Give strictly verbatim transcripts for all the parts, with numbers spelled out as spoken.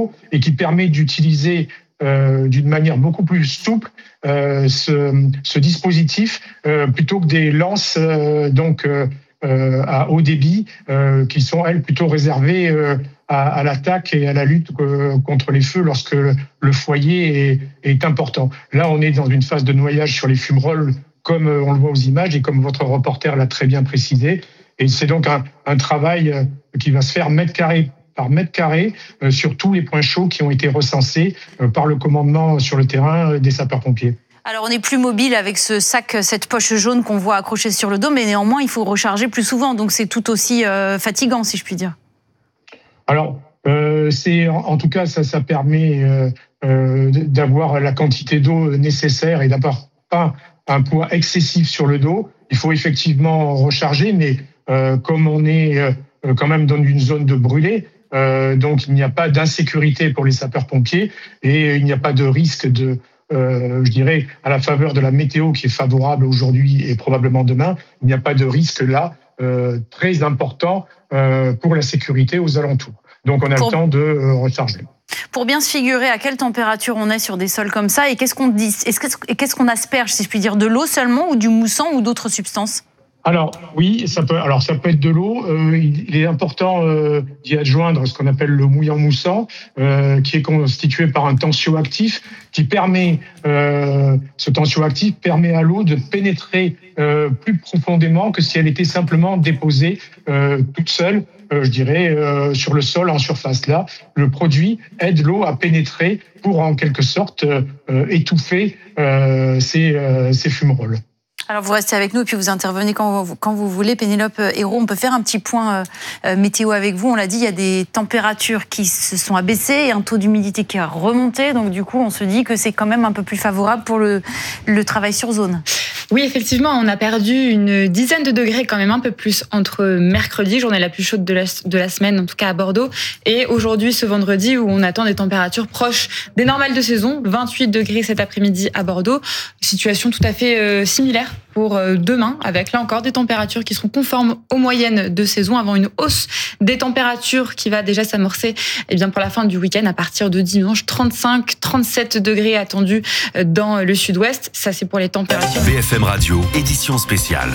d'eau et qui permet d'utiliser euh, d'une manière beaucoup plus souple euh, ce, ce dispositif euh, plutôt que des lances euh, donc euh, euh, à haut débit euh, qui sont elles plutôt réservées euh, à, à l'attaque et à la lutte euh, contre les feux lorsque le foyer est, est important. Là, on est dans une phase de noyage sur les fumerolles, comme on le voit aux images et comme votre reporter l'a très bien précisé. Et c'est donc un, un travail qui va se faire mètre carré par mètre carré euh, sur tous les points chauds qui ont été recensés euh, par le commandement sur le terrain euh, des sapeurs-pompiers. Alors on est plus mobile avec ce sac, cette poche jaune qu'on voit accrochée sur le dos, mais néanmoins il faut recharger plus souvent, donc c'est tout aussi euh, fatigant si je puis dire. Alors euh, c'est en, en tout cas ça, ça permet euh, euh, d'avoir la quantité d'eau nécessaire et d'avoir pas un poids excessif sur le dos. Il faut effectivement recharger, mais euh, comme on est euh, quand même dans une zone de brûlée, euh, donc il n'y a pas d'insécurité pour les sapeurs-pompiers et il n'y a pas de risque de Euh, je dirais, à la faveur de la météo qui est favorable aujourd'hui et probablement demain, il n'y a pas de risque là euh, très important euh, pour la sécurité aux alentours. Donc on a pour... le temps de euh, recharger. Pour bien se figurer à quelle température on est sur des sols comme ça et qu'est-ce qu'on dit, est-ce que, et qu'est-ce qu'on asperge, si je puis dire, de l'eau seulement ou du moussant ou d'autres substances ? Alors oui, ça peut. Alors ça peut être de l'eau. Euh, il est important euh, d'y adjoindre ce qu'on appelle le mouillant moussant, euh, qui est constitué par un tensioactif, qui permet, euh, ce tensioactif permet à l'eau de pénétrer euh, plus profondément que si elle était simplement déposée euh, toute seule, euh, je dirais, euh, sur le sol en surface. Là, le produit aide l'eau à pénétrer pour en quelque sorte euh, étouffer euh, ces, euh, ces fumerolles. Alors vous restez avec nous et puis vous intervenez quand vous, quand vous voulez. Pénélope Hérault, on peut faire un petit point euh, météo avec vous. On l'a dit, il y a des températures qui se sont abaissées et un taux d'humidité qui a remonté. Donc du coup, on se dit que c'est quand même un peu plus favorable pour le, le travail sur zone. Oui, effectivement, on a perdu une dizaine de degrés, quand même un peu plus, entre mercredi, journée la plus chaude de la, de la semaine, en tout cas à Bordeaux, et aujourd'hui, ce vendredi, où on attend des températures proches des normales de saison, vingt-huit degrés cet après-midi à Bordeaux. Situation tout à fait euh, similaire pour euh, demain, avec là encore des températures qui seront conformes aux moyennes de saison, avant une hausse des températures qui va déjà s'amorcer eh bien, pour la fin du week-end à partir de dimanche. trente-cinq, trente-sept degrés attendus dans le sud-ouest. Ça, c'est pour les températures. B F M Radio, édition spéciale.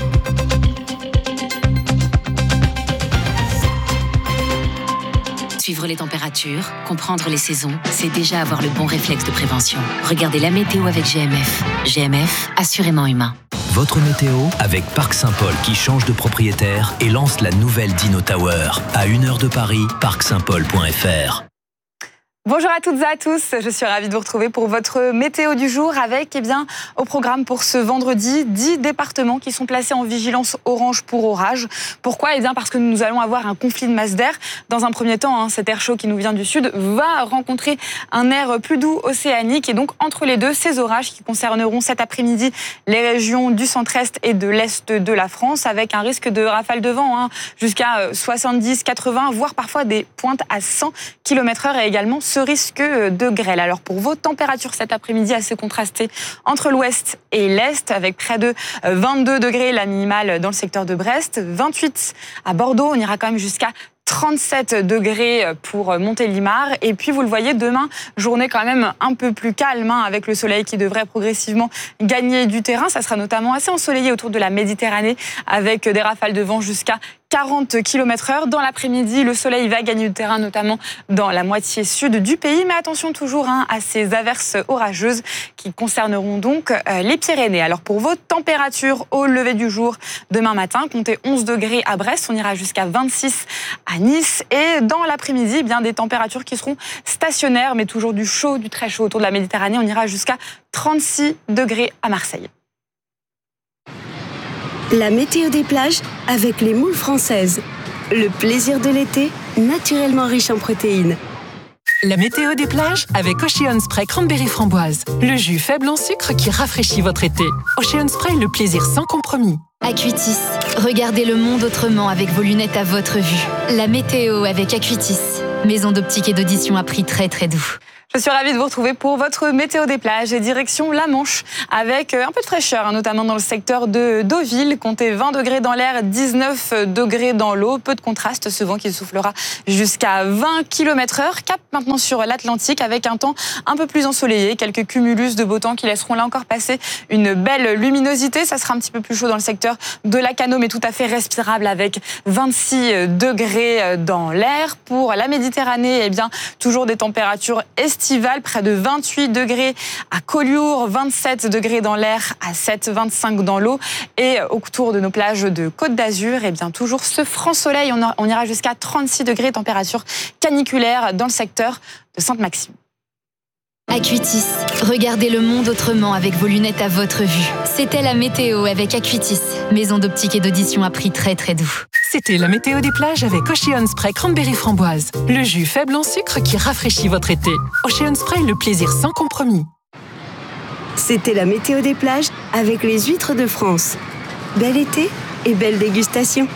Suivre les températures, comprendre les saisons, c'est déjà avoir le bon réflexe de prévention. Regardez la météo avec G M F. G M F, assurément humain. Votre météo avec Parc Saint-Paul qui change de propriétaire et lance la nouvelle Dino Tower. À une heure de Paris, parc saint paul point f r. Bonjour à toutes et à tous, je suis ravie de vous retrouver pour votre météo du jour avec, eh bien, au programme pour ce vendredi, dix départements qui sont placés en vigilance orange pour orage. Pourquoi ? Eh bien, parce que nous allons avoir un conflit de masse d'air. Dans un premier temps, hein, cet air chaud qui nous vient du sud va rencontrer un air plus doux océanique et donc entre les deux, ces orages qui concerneront cet après-midi les régions du centre-est et de l'est de la France avec un risque de rafale de vent hein, jusqu'à soixante-dix, quatre-vingts, voire parfois des pointes à cent kilomètres heure et également ce risque de grêle. Alors pour vos températures cet après-midi assez contrastées entre l'ouest et l'est avec près de vingt-deux degrés la minimale dans le secteur de Brest, vingt-huit à Bordeaux, on ira quand même jusqu'à trente-sept degrés pour Montélimar. Et puis, vous le voyez, demain, journée quand même un peu plus calme, hein, avec le soleil qui devrait progressivement gagner du terrain. Ça sera notamment assez ensoleillé autour de la Méditerranée, avec des rafales de vent jusqu'à quarante kilomètres heure. Dans l'après-midi, le soleil va gagner du terrain, notamment dans la moitié sud du pays. Mais attention toujours hein, à ces averses orageuses qui concerneront donc euh, les Pyrénées. Alors, pour vos températures au lever du jour, demain matin, comptez onze degrés à Brest. On ira jusqu'à vingt-six à Nice. Et dans l'après-midi, eh bien des températures qui seront stationnaires, mais toujours du chaud, du très chaud autour de la Méditerranée. On ira jusqu'à trente-six degrés à Marseille. La météo des plages avec les moules françaises. Le plaisir de l'été, naturellement riche en protéines. La météo des plages avec Ocean Spray Cranberry Framboise. Le jus faible en sucre qui rafraîchit votre été. Ocean Spray, le plaisir sans compromis. Acuitis. Regardez le monde autrement avec vos lunettes à votre vue. La météo avec Acuitis. Maison d'optique et d'audition à prix très très doux. Je suis ravie de vous retrouver pour votre météo des plages et direction la Manche avec un peu de fraîcheur, notamment dans le secteur de Deauville. Comptez vingt degrés dans l'air, dix-neuf degrés dans l'eau. Peu de contraste, ce vent qui soufflera jusqu'à vingt kilomètres heure. Cap maintenant sur l'Atlantique avec un temps un peu plus ensoleillé. Quelques cumulus de beau temps qui laisseront là encore passer une belle luminosité. Ça sera un petit peu plus chaud dans le secteur de Lacanau, mais tout à fait respirable avec vingt-six degrés dans l'air. Pour la Méditerranée, eh bien, toujours des températures estivales. Près de vingt-huit degrés à Collioure, vingt-sept degrés dans l'air, à sept, vingt-cinq dans l'eau. Et autour de nos plages de Côte d'Azur, eh bien, toujours ce franc soleil. On, a, on ira jusqu'à trente-six degrés, température caniculaire dans le secteur de Sainte-Maxime. Acuitis, regardez le monde autrement avec vos lunettes à votre vue. C'était la météo avec Acuitis, maison d'optique et d'audition à prix très très doux. C'était la météo des plages avec Ocean Spray Cranberry Framboise, le jus faible en sucre qui rafraîchit votre été. Ocean Spray, le plaisir sans compromis. C'était la météo des plages avec les huîtres de France. Bel été et belle dégustation.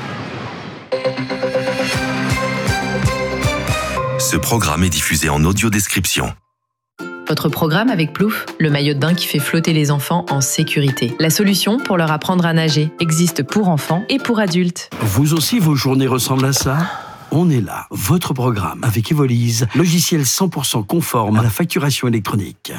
Ce programme est diffusé en audio-description. Votre programme avec Plouf, le maillot de bain qui fait flotter les enfants en sécurité. La solution pour leur apprendre à nager existe pour enfants et pour adultes. Vous aussi, vos journées ressemblent à ça ? On est là, votre programme avec Evolise, logiciel cent pour cent conforme à la facturation électronique.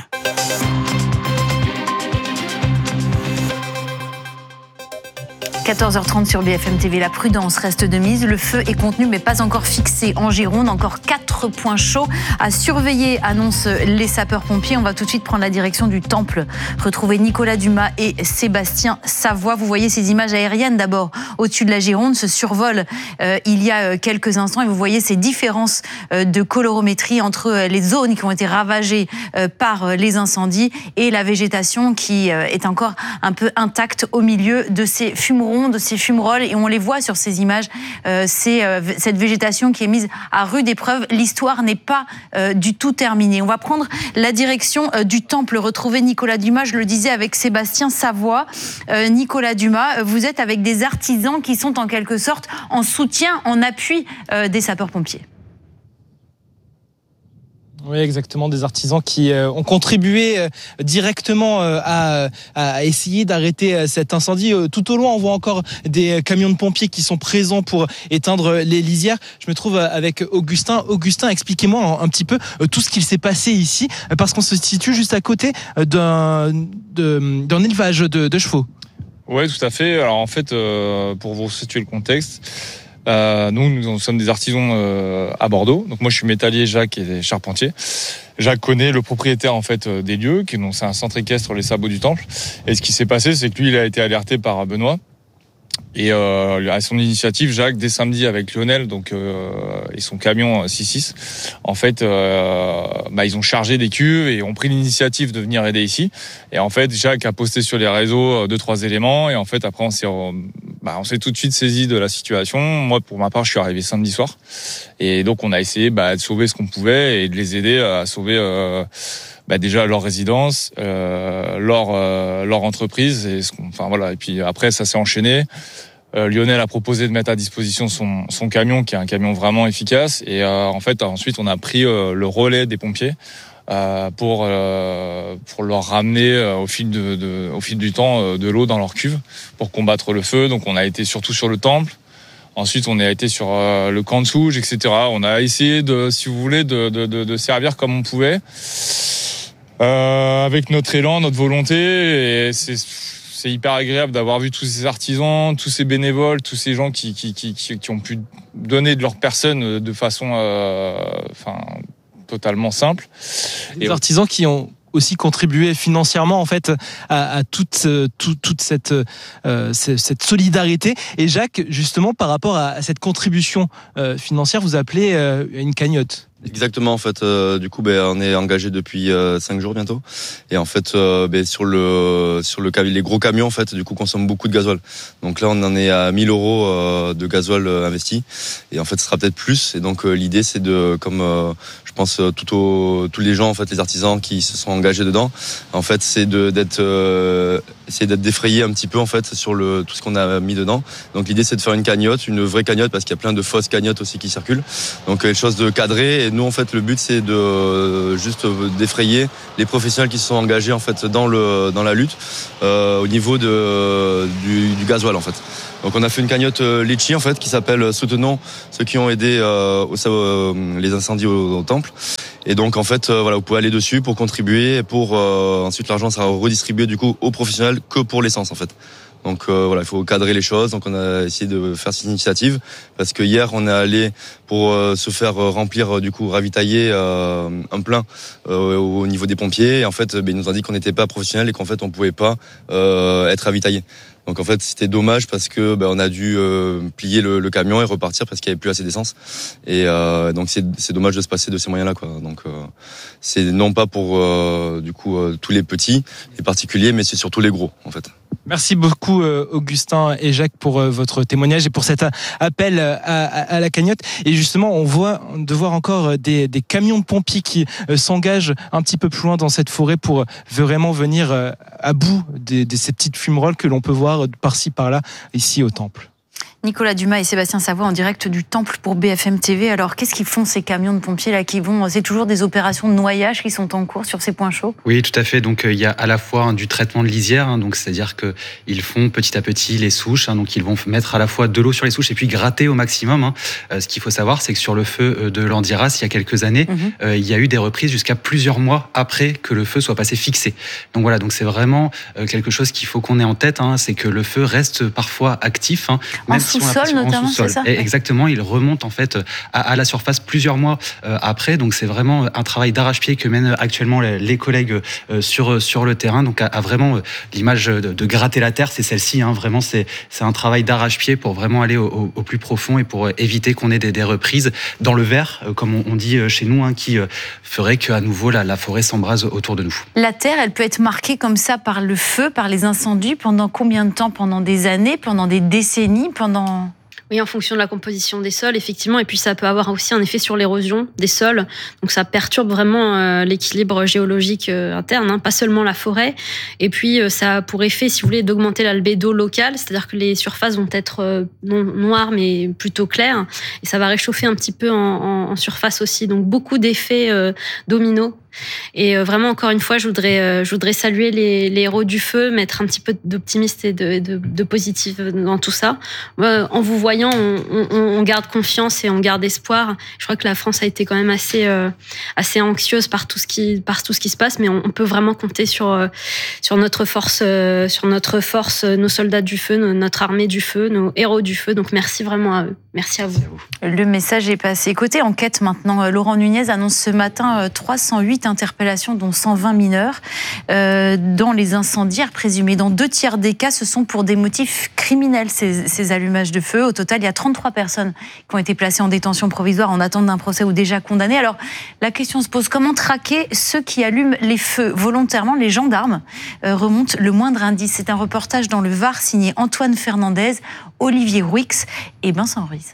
quatorze heures trente sur B F M T V, la prudence reste de mise. Le feu est contenu mais pas encore fixé en Gironde. Encore quatre points chauds à surveiller, annoncent les sapeurs-pompiers. On va tout de suite prendre la direction du Temple. Retrouver Nicolas Dumas et Sébastien Savoie. Vous voyez ces images aériennes d'abord au-dessus de la Gironde. Ce survol euh, il y a quelques instants et vous voyez ces différences euh, de colorométrie entre les zones qui ont été ravagées euh, par les incendies et la végétation qui euh, est encore un peu intacte au milieu de ces fumerons, de ces fumerolles, et on les voit sur ces images. Euh, c'est euh, cette végétation qui est mise à rude épreuve. L'histoire n'est pas euh, du tout terminée. On va prendre la direction euh, du Temple, retrouver Nicolas Dumas, je le disais, avec Sébastien Savoie. Euh, Nicolas Dumas, vous êtes avec des artisans qui sont en quelque sorte en soutien, en appui euh, des sapeurs-pompiers. Oui, exactement, des artisans qui euh, ont contribué euh, directement euh, à, à essayer d'arrêter euh, cet incendie. Euh, tout au loin, on voit encore des camions de pompiers qui sont présents pour éteindre les lisières. Je me trouve avec Augustin. Augustin, expliquez-moi un, un petit peu euh, tout ce qu'il s'est passé ici, euh, parce qu'on se situe juste à côté euh, d'un, de, d'un élevage de, de chevaux. Oui, tout à fait. Alors en fait, euh, pour vous situer le contexte, Euh, nous, nous sommes des artisans euh, à Bordeaux. Donc moi, je suis métallier, Jacques est charpentier. Jacques connaît le propriétaire en fait des lieux, qui donc c'est un centre équestre, les Sabots du Temple. Et ce qui s'est passé, c'est que lui, il a été alerté par Benoît. Et euh, à son initiative, Jacques, dès samedi avec Lionel, donc euh, et son camion six six, en fait, euh, bah, ils ont chargé des cuves et ont pris l'initiative de venir aider ici. Et en fait, Jacques a posté sur les réseaux deux trois éléments. Et en fait, après, on s'est, bah, on s'est tout de suite saisi de la situation. Moi, pour ma part, je suis arrivé samedi soir, et donc on a essayé bah, de sauver ce qu'on pouvait et de les aider à sauver. Euh, Bah déjà leur résidence, euh, leur euh, leur entreprise, et ce qu'on, enfin voilà. Et puis après ça s'est enchaîné. Euh, Lionel a proposé de mettre à disposition son son camion, qui est un camion vraiment efficace. Et euh, en fait ensuite on a pris euh, le relais des pompiers euh, pour euh, pour leur ramener euh, au fil de, de au fil du temps euh, de l'eau dans leur cuve pour combattre le feu. Donc on a été surtout sur le Temple. Ensuite, on a été sur euh, le camp de Souge, et cetera. On a essayé de, si vous voulez, de de de, de servir comme on pouvait. Euh, avec notre élan, notre volonté, et c'est, c'est hyper agréable d'avoir vu tous ces artisans, tous ces bénévoles, tous ces gens qui qui qui qui ont pu donner de leur personne de façon, euh, enfin, totalement simple. Les et artisans qui ont aussi contribué financièrement en fait à, à toute toute, toute cette euh, cette solidarité. Et Jacques, justement, par rapport à, à cette contribution euh, financière, vous appelez euh, une cagnotte. Exactement, en fait, euh, du coup, ben, on est engagé depuis euh, cinq jours bientôt, et en fait, euh, ben, sur le sur le les gros camions, en fait, du coup, consomment beaucoup de gasoil. Donc là, on en est à mille euros euh, de gasoil euh, investi, et en fait, ce sera peut-être plus. Et donc, euh, l'idée, c'est de, comme euh, je pense, tout au, tous les gens, en fait, les artisans qui se sont engagés dedans, en fait, c'est de d'être euh, essayer d'être défrayé un petit peu en fait sur le, tout ce qu'on a mis dedans. Donc l'idée c'est de faire une cagnotte, une vraie cagnotte parce qu'il y a plein de fausses cagnottes aussi qui circulent. Donc quelque chose de cadré et nous en fait le but c'est de euh, juste défrayer les professionnels qui se sont engagés en fait dans, le, dans la lutte euh, au niveau de, du, du gasoil en fait. Donc on a fait une cagnotte euh, Litchi en fait qui s'appelle Soutenons ceux qui ont aidé euh, au, euh, les incendies au, au temple. Et donc en fait euh, voilà, vous pouvez aller dessus pour contribuer et pour euh, ensuite l'argent sera redistribué du coup aux professionnels que pour l'essence en fait. Donc euh, voilà, il faut cadrer les choses. Donc on a essayé de faire cette initiative parce que hier on est allé pour euh, se faire remplir euh, du coup ravitailler euh, un plein euh, au niveau des pompiers. Et en fait, ben, ils nous ont dit qu'on n'était pas professionnels et qu'en fait on pouvait pas euh, être ravitaillé. Donc en fait c'était dommage parce que ben, on a dû euh, plier le, le camion et repartir parce qu'il n'y avait plus assez d'essence. Et euh, donc c'est, c'est dommage de se passer de ces moyens-là quoi. Donc euh, c'est non pas pour euh, du coup euh, tous les petits, les particuliers, mais c'est surtout les gros en fait. Merci beaucoup Augustin et Jacques pour votre témoignage et pour cet appel à, à, à la cagnotte. Et justement, on voit de voir encore des, des camions de pompiers qui s'engagent un petit peu plus loin dans cette forêt pour vraiment venir à bout de, de ces petites fumerolles que l'on peut voir par-ci par-là ici au temple. Nicolas Dumas et Sébastien Savoie en direct du Temple pour B F M T V. Alors, qu'est-ce qu'ils font ces camions de pompiers là qui vont ? C'est toujours des opérations de noyage qui sont en cours sur ces points chauds ? Oui, tout à fait. Donc, il y a à la fois hein, du traitement de lisière, hein, donc c'est-à-dire que ils font petit à petit les souches. Hein, donc, ils vont mettre à la fois de l'eau sur les souches et puis gratter au maximum. Hein. Euh, ce qu'il faut savoir, c'est que sur le feu de Landiras, il y a quelques années, mm-hmm. euh, il y a eu des reprises jusqu'à plusieurs mois après que le feu soit passé fixé. Donc voilà, donc c'est vraiment euh, quelque chose qu'il faut qu'on ait en tête. Hein, c'est que le feu reste parfois actif, hein, même en sous-sol notamment, c'est ça ? Et exactement, il remonte en fait à, à la surface plusieurs mois euh, après. Donc c'est vraiment un travail d'arrache-pied que mènent actuellement les, les collègues euh, sur sur le terrain. Donc à, à vraiment euh, l'image de, de gratter la terre, c'est celle-ci. Hein, vraiment, c'est c'est un travail d'arrache-pied pour vraiment aller au, au, au plus profond et pour euh, éviter qu'on ait des, des reprises dans le vert, euh, comme on, on dit chez nous, hein, qui euh, ferait qu'à nouveau la, la forêt s'embrase autour de nous. La terre, elle peut être marquée comme ça par le feu, par les incendies. Pendant combien de temps ? Pendant des années ? Pendant des décennies ? Pendant Oui, en fonction de la composition des sols, effectivement. Et puis, ça peut avoir aussi un effet sur l'érosion des sols. Donc, ça perturbe vraiment euh, l'équilibre géologique euh, interne, hein, pas seulement la forêt. Et puis, euh, ça a pour effet, si vous voulez, d'augmenter l'albédo local. C'est-à-dire que les surfaces vont être euh, non noires, mais plutôt claires. Et ça va réchauffer un petit peu en, en, en surface aussi. Donc, beaucoup d'effets euh, dominos. Et euh, vraiment, encore une fois, je voudrais, euh, je voudrais saluer les, les héros du feu, mettre un petit peu d'optimisme et de, de, de positif dans tout ça. Euh, en vous voyant, on, on, on garde confiance et on garde espoir. Je crois que la France a été quand même assez, euh, assez anxieuse par tout ce qui, par tout ce qui se passe, mais on, on peut vraiment compter sur, euh, sur notre force, euh, sur notre force, nos soldats du feu, nos, notre armée du feu, nos héros du feu. Donc merci vraiment à eux. Merci à vous. Le message est passé. Côté enquête maintenant, Laurent Nunez annonce ce matin trois cent huit interpellations, dont cent vingt mineurs, euh, dans les incendiaires présumés. Dans deux tiers des cas, ce sont pour des motifs criminels, ces, ces allumages de feu. Au total, il y a trente-trois personnes qui ont été placées en détention provisoire en attente d'un procès ou déjà condamnées. Alors, la question se pose, comment traquer ceux qui allument les feux volontairement ? Les gendarmes euh, remontent le moindre indice. C'est un reportage dans le Var signé Antoine Fernandez, Olivier Rouix et Vincent Ruiz.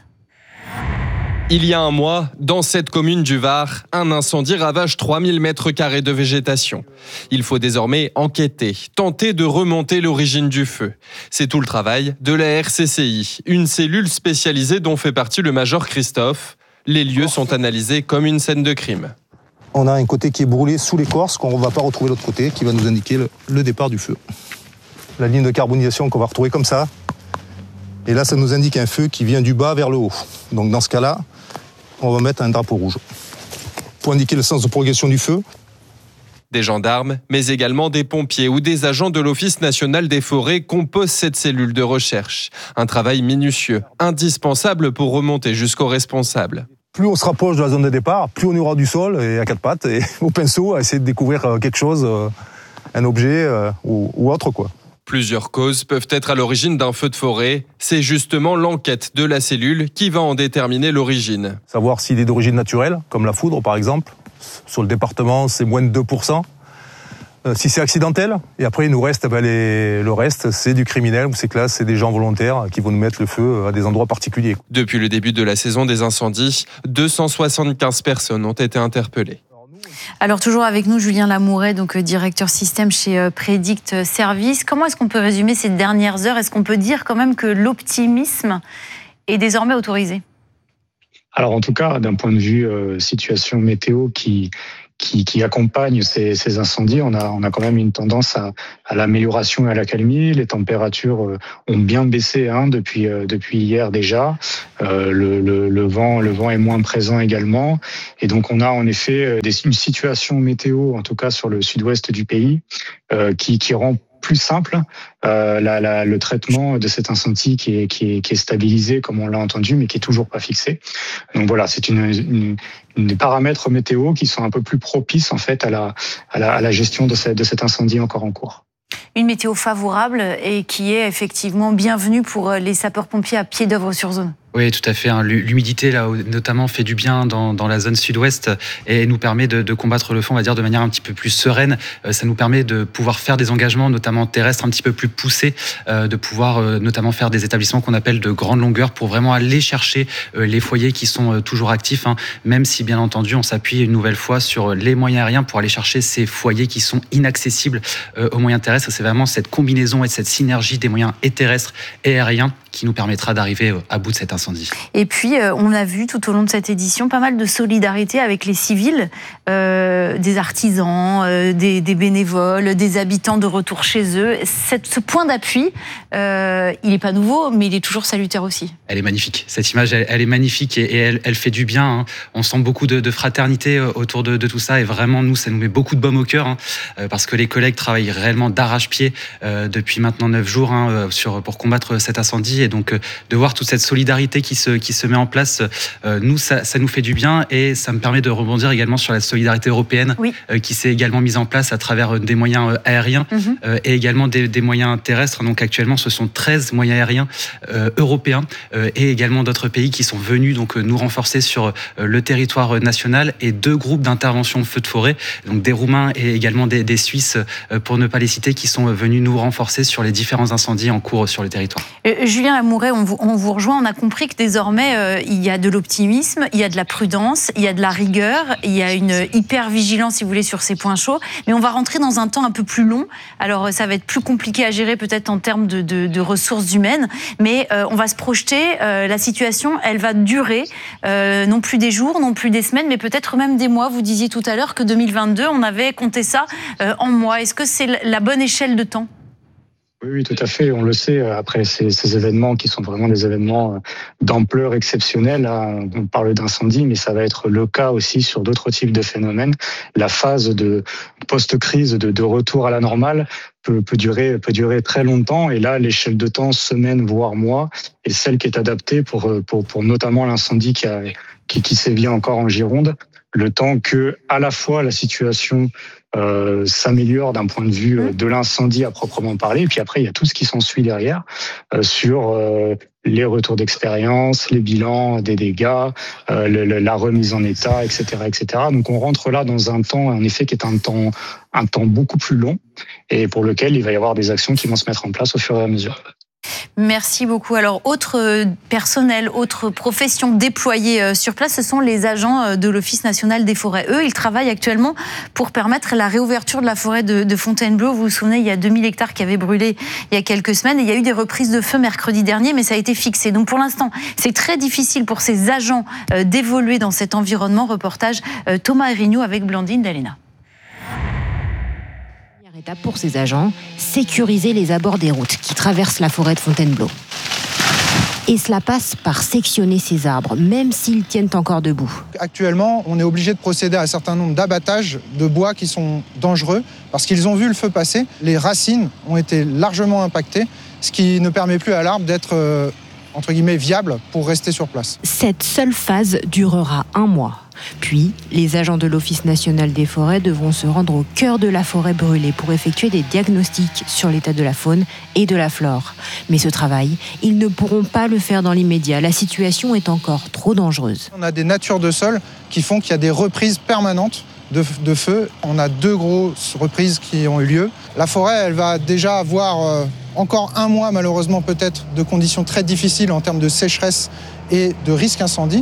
Il y a un mois, dans cette commune du Var, un incendie ravage trois mille mètres carrés de végétation. Il faut désormais enquêter, tenter de remonter l'origine du feu. C'est tout le travail de la R C C I, une cellule spécialisée dont fait partie le major Christophe. Les lieux sont analysés comme une scène de crime. On a un côté qui est brûlé sous l'écorce, qu'on ne va pas retrouver l'autre côté, qui va nous indiquer le, le départ du feu. La ligne de carbonisation qu'on va retrouver comme ça. Et là, ça nous indique un feu qui vient du bas vers le haut. Donc dans ce cas-là, on va mettre un drapeau rouge pour indiquer le sens de progression du feu. Des gendarmes, mais également des pompiers ou des agents de l'Office national des forêts composent cette cellule de recherche. Un travail minutieux, indispensable pour remonter jusqu'aux responsables. Plus on se rapproche de la zone de départ, plus on aura du sol et à quatre pattes et au pinceau à essayer de découvrir quelque chose, un objet ou, ou autre quoi. Plusieurs causes peuvent être à l'origine d'un feu de forêt. C'est justement l'enquête de la cellule qui va en déterminer l'origine. Savoir s'il est d'origine naturelle, comme la foudre par exemple. Sur le département, c'est moins de deux pour cent. Euh, si c'est accidentel, et après il nous reste, ben les, le reste, c'est du criminel, c'est que là, c'est des gens volontaires qui vont nous mettre le feu à des endroits particuliers. Depuis le début de la saison des incendies, deux cent soixante-quinze personnes ont été interpellées. Alors toujours avec nous, Julien Lamouret, donc directeur système chez Predict Service. Comment est-ce qu'on peut résumer ces dernières heures ? Est-ce qu'on peut dire quand même que l'optimisme est désormais autorisé ? Alors en tout cas, d'un point de vue euh, situation météo qui qui, qui accompagne ces, ces incendies, on a on a quand même une tendance à, à l'amélioration et à l'accalmie. Les températures euh, ont bien baissé hein, depuis euh, depuis hier déjà. Euh, le, le, le vent le vent est moins présent également, et donc on a en effet des, une situation météo, en tout cas sur le sud-ouest du pays, euh, qui qui rend plus simple euh, la, la, le traitement de cet incendie qui est, qui est, qui est stabilisé comme on l'a entendu, mais qui est toujours pas fixé. Donc voilà, c'est une, une, une des paramètres météo qui sont un peu plus propices en fait à la, à la, à la gestion de, cette, de cet incendie encore en cours. Une météo favorable et qui est effectivement bienvenue pour les sapeurs-pompiers à pied d'œuvre sur zone. Oui, tout à fait. L'humidité, là, notamment, fait du bien dans, dans la zone sud-ouest et nous permet de, de combattre le feu, on va dire, de manière un petit peu plus sereine. Ça nous permet de pouvoir faire des engagements, notamment terrestres, un petit peu plus poussés, de pouvoir notamment faire des établissements qu'on appelle de grande longueur pour vraiment aller chercher les foyers qui sont toujours actifs, hein, même si, bien entendu, on s'appuie une nouvelle fois sur les moyens aériens pour aller chercher ces foyers qui sont inaccessibles aux moyens terrestres. C'est vraiment cette combinaison et cette synergie des moyens et terrestres et aériens qui nous permettra d'arriver à bout de cet incendie. Et puis, euh, on a vu tout au long de cette édition pas mal de solidarité avec les civils, euh, des artisans, euh, des, des bénévoles, des habitants de retour chez eux. Cette, ce point d'appui, euh, il n'est pas nouveau, mais il est toujours salutaire aussi. Elle est magnifique. Cette image, elle, elle est magnifique et, et elle, elle fait du bien. Hein. On sent beaucoup de, de fraternité autour de, de tout ça et vraiment, nous, ça nous met beaucoup de baume au cœur hein, parce que les collègues travaillent réellement d'arrache-pied euh, depuis maintenant neuf jours hein, sur, pour combattre cet incendie. Et donc, de voir toute cette solidarité qui se, qui se met en place, euh, nous, ça, ça nous fait du bien et ça me permet de rebondir également sur la solidarité européenne oui. euh, qui s'est également mise en place à travers des moyens euh, aériens mm-hmm. euh, et également des, des moyens terrestres. Donc, actuellement, ce sont treize moyens aériens euh, européens euh, et également d'autres pays qui sont venus donc, nous renforcer sur euh, le territoire national et deux groupes d'intervention feu de forêt, donc des Roumains et également des, des Suisses, euh, pour ne pas les citer, qui sont venus nous renforcer sur les différents incendies en cours sur le territoire. Euh, Julien Lamouret, on vous, on vous rejoint, on a compris que désormais euh, il y a de l'optimisme, il y a de la prudence, il y a de la rigueur, il y a une hyper-vigilance si vous voulez sur ces points chauds, mais on va rentrer dans un temps un peu plus long, alors ça va être plus compliqué à gérer peut-être en termes de, de, de ressources humaines, mais euh, on va se projeter, euh, la situation elle va durer, euh, non plus des jours, non plus des semaines, mais peut-être même des mois. Vous disiez tout à l'heure que deux mille vingt-deux, on avait compté ça euh, en mois. Est-ce que c'est la bonne échelle de temps ? Oui, oui, tout à fait. On le sait, après ces, ces événements qui sont vraiment des événements d'ampleur exceptionnelle, hein, on parle d'incendie, mais ça va être le cas aussi sur d'autres types de phénomènes. La phase de post-crise, de, de retour à la normale, peut, peut, durer, peut durer très longtemps. Et là, l'échelle de temps, semaine, voire mois, est celle qui est adaptée pour, pour, pour notamment l'incendie qui, a, qui, qui sévit encore en Gironde. Le temps que, à la fois, la situation euh, s'améliore d'un point de vue euh, de l'incendie à proprement parler, et puis après, il y a tout ce qui s'ensuit derrière euh, sur euh, les retours d'expérience, les bilans des dégâts, euh, le, le, la remise en état, et cetera, et cetera. Donc, on rentre là dans un temps, en effet, qui est un temps, un temps beaucoup plus long, et pour lequel il va y avoir des actions qui vont se mettre en place au fur et à mesure. Merci beaucoup. Alors, autre personnel, autre profession déployée sur place, ce sont les agents de l'Office national des forêts. Eux, ils travaillent actuellement pour permettre la réouverture de la forêt de, de Fontainebleau. Vous vous souvenez, il y a deux mille hectares qui avaient brûlé il y a quelques semaines. Et il y a eu des reprises de feu mercredi dernier, mais ça a été fixé. Donc, pour l'instant, c'est très difficile pour ces agents d'évoluer dans cet environnement. Reportage Thomas Erignou avec Blandine Dalena. Étape pour ces agents, sécuriser les abords des routes qui traversent la forêt de Fontainebleau. Et cela passe par sectionner ces arbres, même s'ils tiennent encore debout. Actuellement, on est obligé de procéder à un certain nombre d'abattages de bois qui sont dangereux parce qu'ils ont vu le feu passer. Les racines ont été largement impactées, ce qui ne permet plus à l'arbre d'être euh, entre guillemets viable pour rester sur place. Cette seule phase durera un mois. Puis, les agents de l'Office national des forêts devront se rendre au cœur de la forêt brûlée pour effectuer des diagnostics sur l'état de la faune et de la flore. Mais ce travail, ils ne pourront pas le faire dans l'immédiat. La situation est encore trop dangereuse. On a des natures de sol qui font qu'il y a des reprises permanentes de, de feu. On a deux grosses reprises qui ont eu lieu. La forêt, elle va déjà avoir euh, encore un mois, malheureusement peut-être, de conditions très difficiles en termes de sécheresse et de risque incendie.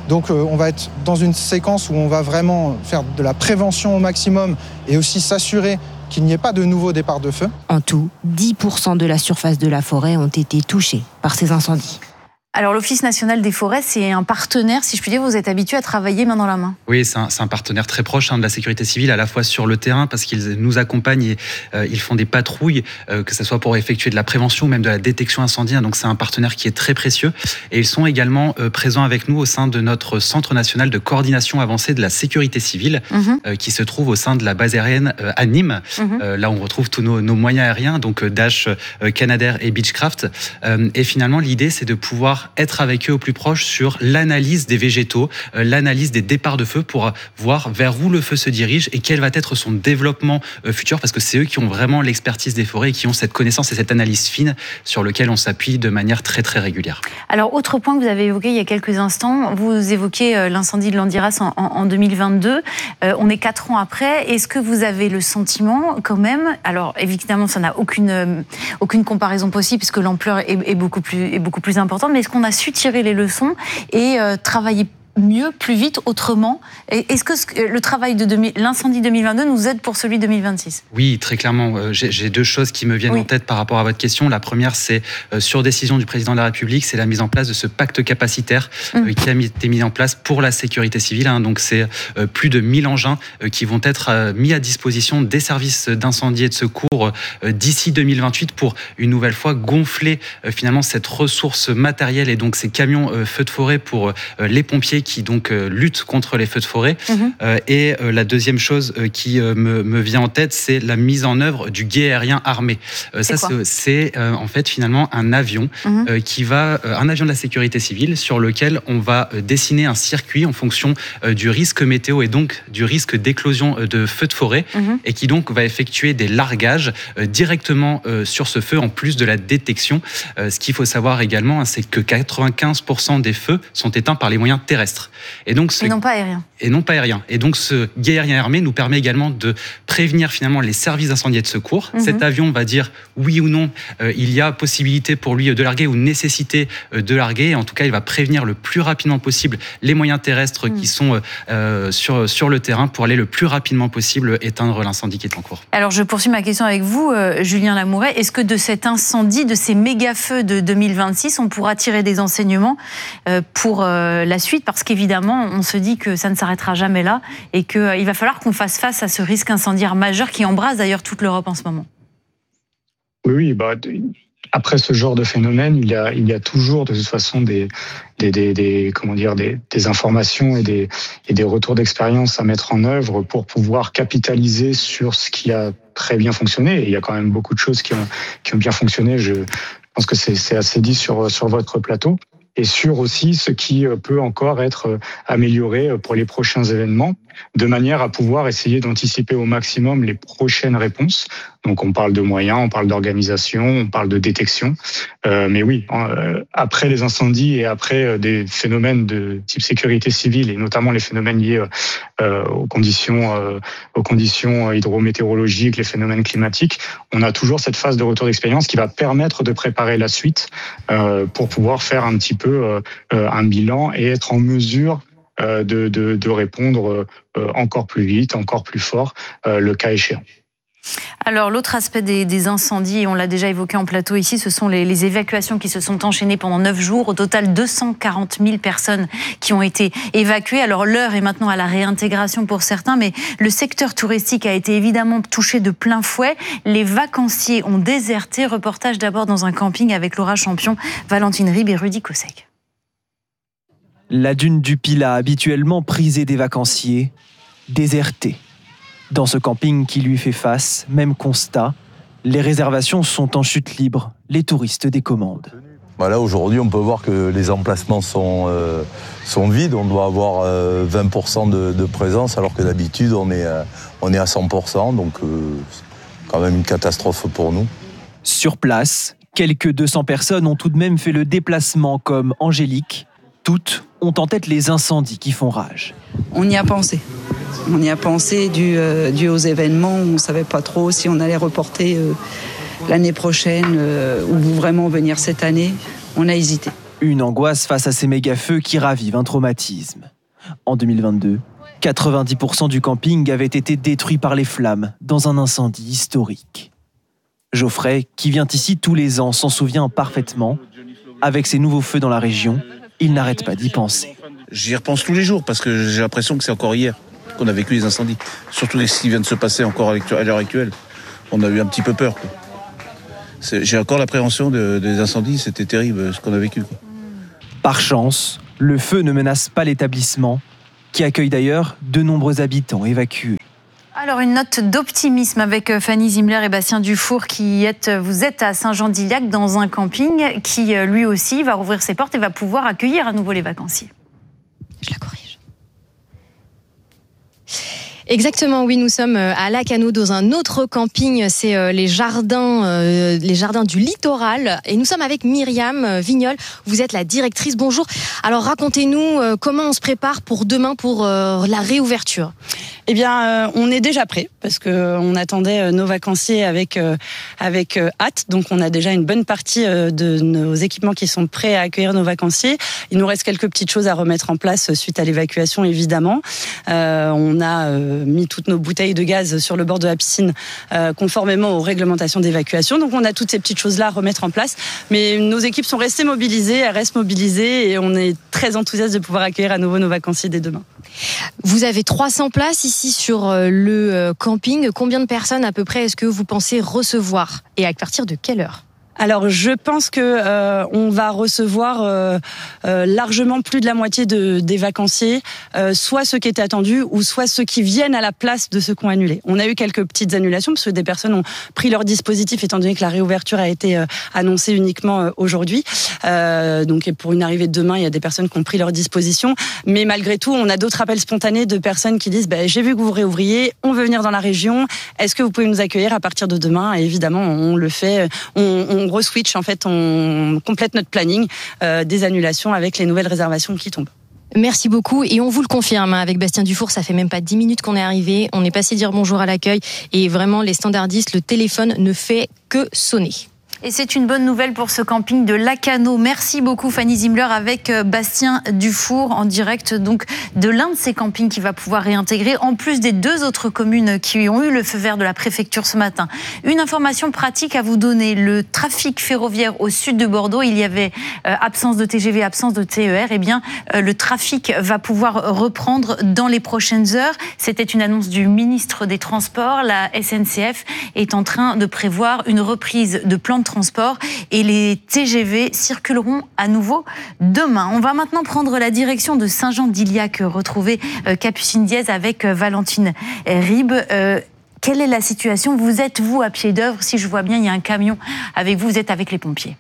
Donc euh, on va être dans une séquence où on va vraiment faire de la prévention au maximum et aussi s'assurer qu'il n'y ait pas de nouveaux départs de feu. En tout, dix pour cent de la surface de la forêt ont été touchés par ces incendies. Alors l'Office national des forêts, c'est un partenaire, si je puis dire, vous êtes habitué à travailler main dans la main. Oui, c'est un, c'est un partenaire très proche hein, de la sécurité civile, à la fois sur le terrain, parce qu'ils nous accompagnent et euh, ils font des patrouilles, euh, que ce soit pour effectuer de la prévention ou même de la détection incendie. Hein, donc c'est un partenaire qui est très précieux. Et ils sont également euh, présents avec nous au sein de notre Centre national de coordination avancée de la sécurité civile, mmh. euh, qui se trouve au sein de la base aérienne euh, à Nîmes. Mmh. Euh, là, on retrouve tous nos, nos moyens aériens, donc euh, Dash, euh, Canadair et Beechcraft. Euh, et finalement, l'idée, c'est de pouvoir être avec eux au plus proche sur l'analyse des végétaux, euh, l'analyse des départs de feu pour voir vers où le feu se dirige et quel va être son développement euh, futur, parce que c'est eux qui ont vraiment l'expertise des forêts et qui ont cette connaissance et cette analyse fine sur lequel on s'appuie de manière très très régulière. Alors, autre point que vous avez évoqué il y a quelques instants, vous évoquez euh, l'incendie de Landiras en, en, en deux mille vingt-deux. Euh, on est quatre ans après. Est-ce que vous avez le sentiment quand même, alors évidemment ça n'a aucune, euh, aucune comparaison possible puisque l'ampleur est, est, beaucoup plus, est beaucoup plus importante, mais est-ce qu'on a su tirer les leçons et euh, travailler mieux, plus vite, autrement? Est-ce que le travail de l'incendie deux mille vingt-deux nous aide pour celui de deux mille vingt-six? Oui, très clairement. J'ai, j'ai deux choses qui me viennent oui. en tête par rapport à votre question. La première, c'est euh, sur décision du président de la République, c'est la mise en place de ce pacte capacitaire mmh. euh, qui a mis, été mis en place pour la sécurité civile. Hein. Donc c'est euh, plus de mille engins euh, qui vont être euh, mis à disposition des services d'incendie et de secours euh, d'ici deux mille vingt-huit pour une nouvelle fois gonfler euh, finalement cette ressource matérielle et donc ces camions euh, feux de forêt pour euh, les pompiers qui donc euh, luttent contre les feux de forêt. Mmh. Euh, et euh, la deuxième chose euh, qui euh, me, me vient en tête, c'est la mise en œuvre du guet aérien armé. Euh, c'est ça, c'est, c'est euh, en fait finalement un avion mmh. euh, qui va, euh, un avion de la sécurité civile sur lequel on va euh, dessiner un circuit en fonction euh, du risque météo et donc du risque d'éclosion euh, de feux de forêt mmh. et qui donc va effectuer des largages euh, directement euh, sur ce feu en plus de la détection. Euh, ce qu'il faut savoir également, hein, c'est que quatre-vingt-quinze pour cent des feux sont éteints par les moyens terrestres. Et, donc ce... et non pas aérien. Et non pas aérien. Et donc ce guet aérien armé nous permet également de prévenir finalement les services d'incendie et de secours. Mmh. Cet avion va dire oui ou non, euh, il y a possibilité pour lui de larguer ou nécessité euh, de larguer. Et en tout cas, il va prévenir le plus rapidement possible les moyens terrestres mmh. qui sont euh, sur, sur le terrain pour aller le plus rapidement possible éteindre l'incendie qui est en cours. Alors je poursuis ma question avec vous, euh, Julien Lamouret. Est-ce que de cet incendie, de ces méga-feux de deux mille vingt-six, on pourra tirer des enseignements euh, pour euh, la suite? Parce qu'évidemment, on se dit que ça ne s'arrêtera jamais là et qu'il euh, va falloir qu'on fasse face à ce risque incendiaire majeur qui embrase d'ailleurs toute l'Europe en ce moment. Oui, oui, bah, après ce genre de phénomène, il y a, il y a toujours de toute façon des, des, des, des, comment dire, des, des informations et des, et des retours d'expérience à mettre en œuvre pour pouvoir capitaliser sur ce qui a très bien fonctionné. Et il y a quand même beaucoup de choses qui ont, qui ont bien fonctionné. Je pense que c'est, c'est assez dit sur, sur votre plateau. Et sur aussi ce qui peut encore être amélioré pour les prochains événements, de manière à pouvoir essayer d'anticiper au maximum les prochaines réponses. Donc on parle de moyens, on parle d'organisation, on parle de détection. Euh, mais oui, euh, après les incendies et après euh, des phénomènes de type sécurité civile, et notamment les phénomènes liés euh, aux conditions, euh, aux conditions hydrométéorologiques, les phénomènes climatiques, on a toujours cette phase de retour d'expérience qui va permettre de préparer la suite euh, pour pouvoir faire un petit peu euh, un bilan et être en mesure euh, de, de, de répondre euh, encore plus vite, encore plus fort, euh, le cas échéant. Alors l'autre aspect des, des incendies, et on l'a déjà évoqué en plateau ici, ce sont les, les évacuations qui se sont enchaînées pendant neuf jours. Au total, deux cent quarante mille personnes qui ont été évacuées. Alors l'heure est maintenant à la réintégration pour certains, mais le secteur touristique a été évidemment touché de plein fouet. Les vacanciers ont déserté. Reportage d'abord dans un camping avec Laura Champion, Valentine Ribes et Rudy Kossek. La dune du Pilat, habituellement prisée des vacanciers, désertée. Dans ce camping qui lui fait face, même constat, les réservations sont en chute libre, les touristes décommandent. Voilà, aujourd'hui, on peut voir que les emplacements sont, euh, sont vides. On doit avoir euh, vingt pour cent de, de présence, alors que d'habitude, on est, euh, on est à cent pour cent. Donc, euh, c'est quand même une catastrophe pour nous. Sur place, quelques deux cents personnes ont tout de même fait le déplacement, comme Angélique. Toutes ont en tête les incendies qui font rage. On y a pensé. On y a pensé dû, euh, dû aux événements. On ne savait pas trop si on allait reporter euh, l'année prochaine euh, ou vraiment venir cette année. On a hésité. Une angoisse face à ces méga-feux qui ravivent un traumatisme. En deux mille vingt-deux, quatre-vingt-dix pour cent du camping avait été détruit par les flammes dans un incendie historique. Geoffrey, qui vient ici tous les ans, s'en souvient parfaitement. Avec ces nouveaux feux dans la région, il n'arrête pas d'y penser. J'y repense tous les jours parce que j'ai l'impression que c'est encore hier qu'on a vécu les incendies. Surtout ce qui vient de se passer encore à l'heure actuelle. On a eu un petit peu peur, quoi. J'ai encore l'appréhension de, des incendies, c'était terrible ce qu'on a vécu, quoi. Par chance, le feu ne menace pas l'établissement, qui accueille d'ailleurs de nombreux habitants évacués. Alors une note d'optimisme avec Fanny Zimler et Bastien Dufour qui êtes, vous êtes à Saint-Jean-d'Illac dans un camping qui lui aussi va rouvrir ses portes et va pouvoir accueillir à nouveau les vacanciers. Je la corrige. Exactement, oui, nous sommes à Lacanau dans un autre camping, c'est les jardins, les jardins du littoral, et nous sommes avec Myriam Vignol. Vous êtes la directrice. Bonjour. Alors racontez-nous comment on se prépare pour demain pour la réouverture. Eh bien, euh, on est déjà prêt parce que euh, on attendait euh, nos vacanciers avec euh, avec euh, hâte. Donc, on a déjà une bonne partie euh, de nos équipements qui sont prêts à accueillir nos vacanciers. Il nous reste quelques petites choses à remettre en place suite à l'évacuation, évidemment. Euh, on a euh, mis toutes nos bouteilles de gaz sur le bord de la piscine, euh, conformément aux réglementations d'évacuation. Donc, on a toutes ces petites choses-là à remettre en place. Mais nos équipes sont restées mobilisées, elles restent mobilisées, et on est très enthousiaste de pouvoir accueillir à nouveau nos vacanciers dès demain. Vous avez trois cents places ici sur le camping. Combien de personnes à peu près est-ce que vous pensez recevoir et à partir de quelle heure ? Alors, je pense que euh, on va recevoir euh, euh, largement plus de la moitié de, des vacanciers, euh, soit ceux qui étaient attendus ou soit ceux qui viennent à la place de ceux qui ont annulé. On a eu quelques petites annulations parce que des personnes ont pris leur dispositif étant donné que la réouverture a été euh, annoncée uniquement euh, aujourd'hui. Euh, donc, pour une arrivée de demain, il y a des personnes qui ont pris leur disposition. Mais malgré tout, on a d'autres appels spontanés de personnes qui disent bah, « j'ai vu que vous réouvriez, on veut venir dans la région, est-ce que vous pouvez nous accueillir à partir de demain ?» Et évidemment, on le fait, on, on On re-switch, en fait, on complète notre planning euh, des annulations avec les nouvelles réservations qui tombent. Merci beaucoup, et on vous le confirme, avec Bastien Dufour, ça fait même pas dix minutes qu'on est arrivé, on est passé dire bonjour à l'accueil, et vraiment les standardistes, le téléphone ne fait que sonner. Et c'est une bonne nouvelle pour ce camping de Lacanau. Merci beaucoup Fanny Zimler avec Bastien Dufour en direct donc de l'un de ces campings qui va pouvoir réintégrer, en plus des deux autres communes qui ont eu le feu vert de la préfecture ce matin. Une information pratique à vous donner, le trafic ferroviaire au sud de Bordeaux, il y avait euh, absence de T G V, absence de T E R, et eh bien euh, le trafic va pouvoir reprendre dans les prochaines heures. C'était une annonce du ministre des Transports. La S N C F est en train de prévoir une reprise de plan de transport et les T G V circuleront à nouveau demain. On va maintenant prendre la direction de Saint-Jean-d'Illac, retrouver euh, Capucine Diez avec euh, Valentine Ribes. Euh, quelle est la situation ? Vous êtes, vous, à pied d'œuvre ? Si je vois bien, il y a un camion avec vous, vous êtes avec les pompiers.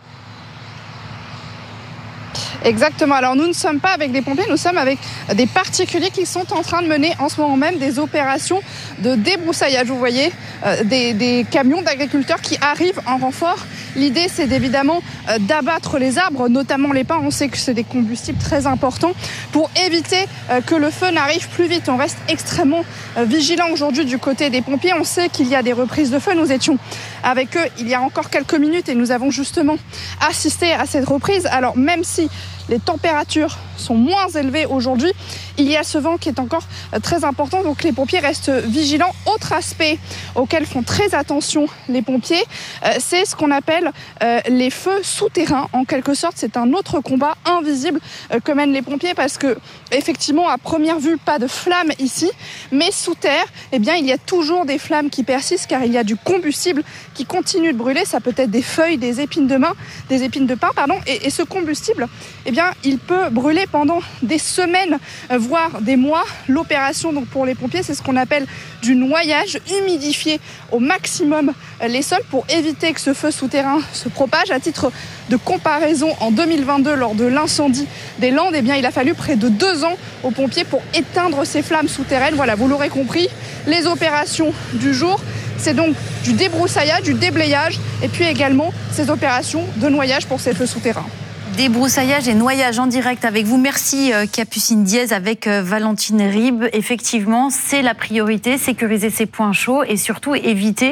Exactement. Alors nous ne sommes pas avec des pompiers, nous sommes avec des particuliers qui sont en train de mener en ce moment même des opérations de débroussaillage. Vous voyez, euh, des, des camions d'agriculteurs qui arrivent en renfort. L'idée, c'est évidemment euh, d'abattre les arbres, notamment les pins. On sait que c'est des combustibles très importants pour éviter euh, que le feu n'arrive plus vite. On reste extrêmement euh, vigilant aujourd'hui du côté des pompiers. On sait qu'il y a des reprises de feu. Nous étions avec eux il y a encore quelques minutes et nous avons justement assisté à cette reprise. Alors même si les températures sont moins élevées aujourd'hui, il y a ce vent qui est encore très important, donc les pompiers restent vigilants. Autre aspect auquel font très attention les pompiers, euh, c'est ce qu'on appelle euh, les feux souterrains. En quelque sorte, c'est un autre combat invisible euh, que mènent les pompiers, parce que effectivement, à première vue, pas de flammes ici, mais sous terre, eh bien, il y a toujours des flammes qui persistent, car il y a du combustible qui continue de brûler. Ça peut être des feuilles, des épines de main, des épines de pin, pardon, et, et ce combustible, eh bien, il peut brûler pendant des semaines, euh, voire des mois. L'opération, donc, pour les pompiers, c'est ce qu'on appelle du noyage, humidifier au maximum les sols pour éviter que ce feu souterrain se propage. À titre de comparaison, en deux mille vingt-deux, lors de l'incendie des Landes, eh bien, il a fallu près de deux ans aux pompiers pour éteindre ces flammes souterraines. Voilà, vous l'aurez compris, les opérations du jour, c'est donc du débroussaillage, du déblayage, et puis également ces opérations de noyage pour ces feux souterrains. Débroussaillage et noyage en direct avec vous. Merci Capucine Diez avec Valentine Ribes. Effectivement, c'est la priorité, sécuriser ces points chauds et surtout éviter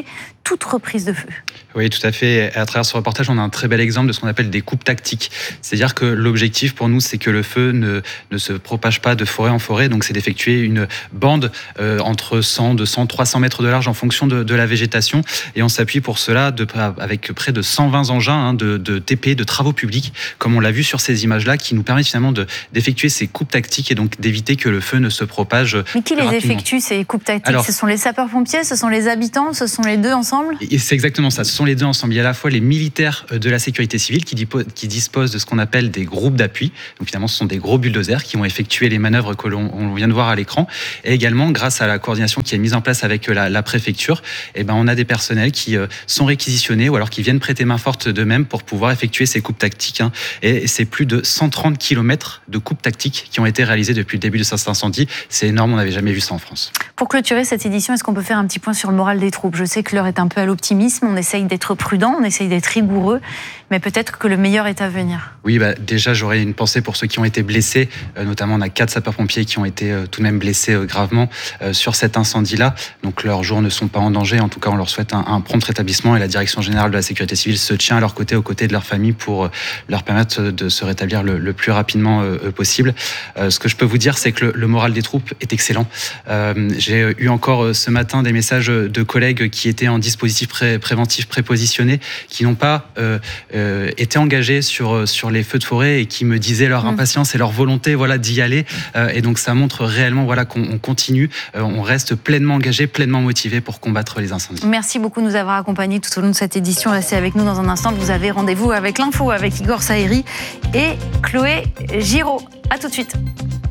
toute reprise de feu. Oui, tout à fait. À travers ce reportage, on a un très bel exemple de ce qu'on appelle des coupes tactiques. C'est-à-dire que l'objectif pour nous, c'est que le feu ne, ne se propage pas de forêt en forêt. Donc, c'est d'effectuer une bande euh, entre cent, deux cents, trois cents mètres de large en fonction de, de la végétation. Et on s'appuie pour cela de, avec près de cent vingt engins hein, de, de T P, de travaux publics, comme on l'a vu sur ces images-là, qui nous permettent finalement de, d'effectuer ces coupes tactiques et donc d'éviter que le feu ne se propage. Mais qui les rapidement. effectue, ces coupes tactiques? Alors, ce sont les sapeurs-pompiers, ce sont les habitants, ce sont les deux ensemble? Et c'est exactement ça. Ce sont les deux ensemble. Il y a à la fois les militaires de la sécurité civile qui, qui disposent de ce qu'on appelle des groupes d'appui. Donc finalement, ce sont des gros bulldozers qui vont effectuer les manœuvres que l'on on vient de voir à l'écran. Et également, grâce à la coordination qui est mise en place avec la, la préfecture, eh ben, on a des personnels qui euh, sont réquisitionnés ou alors qui viennent prêter main forte d'eux-mêmes pour pouvoir effectuer ces coupes tactiques. Hein. Et c'est plus de cent trente kilomètres de coupes tactiques qui ont été réalisées depuis le début de cet incendie. C'est énorme, on n'avait jamais vu ça en France. Pour clôturer cette édition, est-ce qu'on peut faire un petit point sur le moral des troupes? Je sais que l'heure est un peu à l'optimisme, on essaye d'être prudent, on essaye d'être rigoureux, mais peut-être que le meilleur est à venir. Oui, bah, déjà j'aurais une pensée pour ceux qui ont été blessés, euh, notamment on a quatre sapeurs-pompiers qui ont été euh, tout de même blessés euh, gravement euh, sur cet incendie-là, donc leurs jours ne sont pas en danger, en tout cas on leur souhaite un, un prompt rétablissement et la Direction Générale de la Sécurité Civile se tient à leur côté, aux côtés de leur famille pour euh, leur permettre de se rétablir le, le plus rapidement euh, possible. Euh, ce que je peux vous dire, c'est que le, le moral des troupes est excellent. Euh, j'ai eu encore euh, ce matin des messages de collègues qui étaient en dispositif pré- préventif prépositionné, qui n'ont pas euh, euh, été engagés sur, sur les feux de forêt et qui me disaient leur mmh. impatience et leur volonté voilà, d'y aller. Euh, et donc ça montre réellement voilà, qu'on on continue, euh, on reste pleinement engagé, pleinement motivé pour combattre les incendies. Merci beaucoup de nous avoir accompagnés tout au long de cette édition. Restez avec nous dans un instant. Vous avez rendez-vous avec l'info avec Igor Saïri et Chloé Giraud. À tout de suite.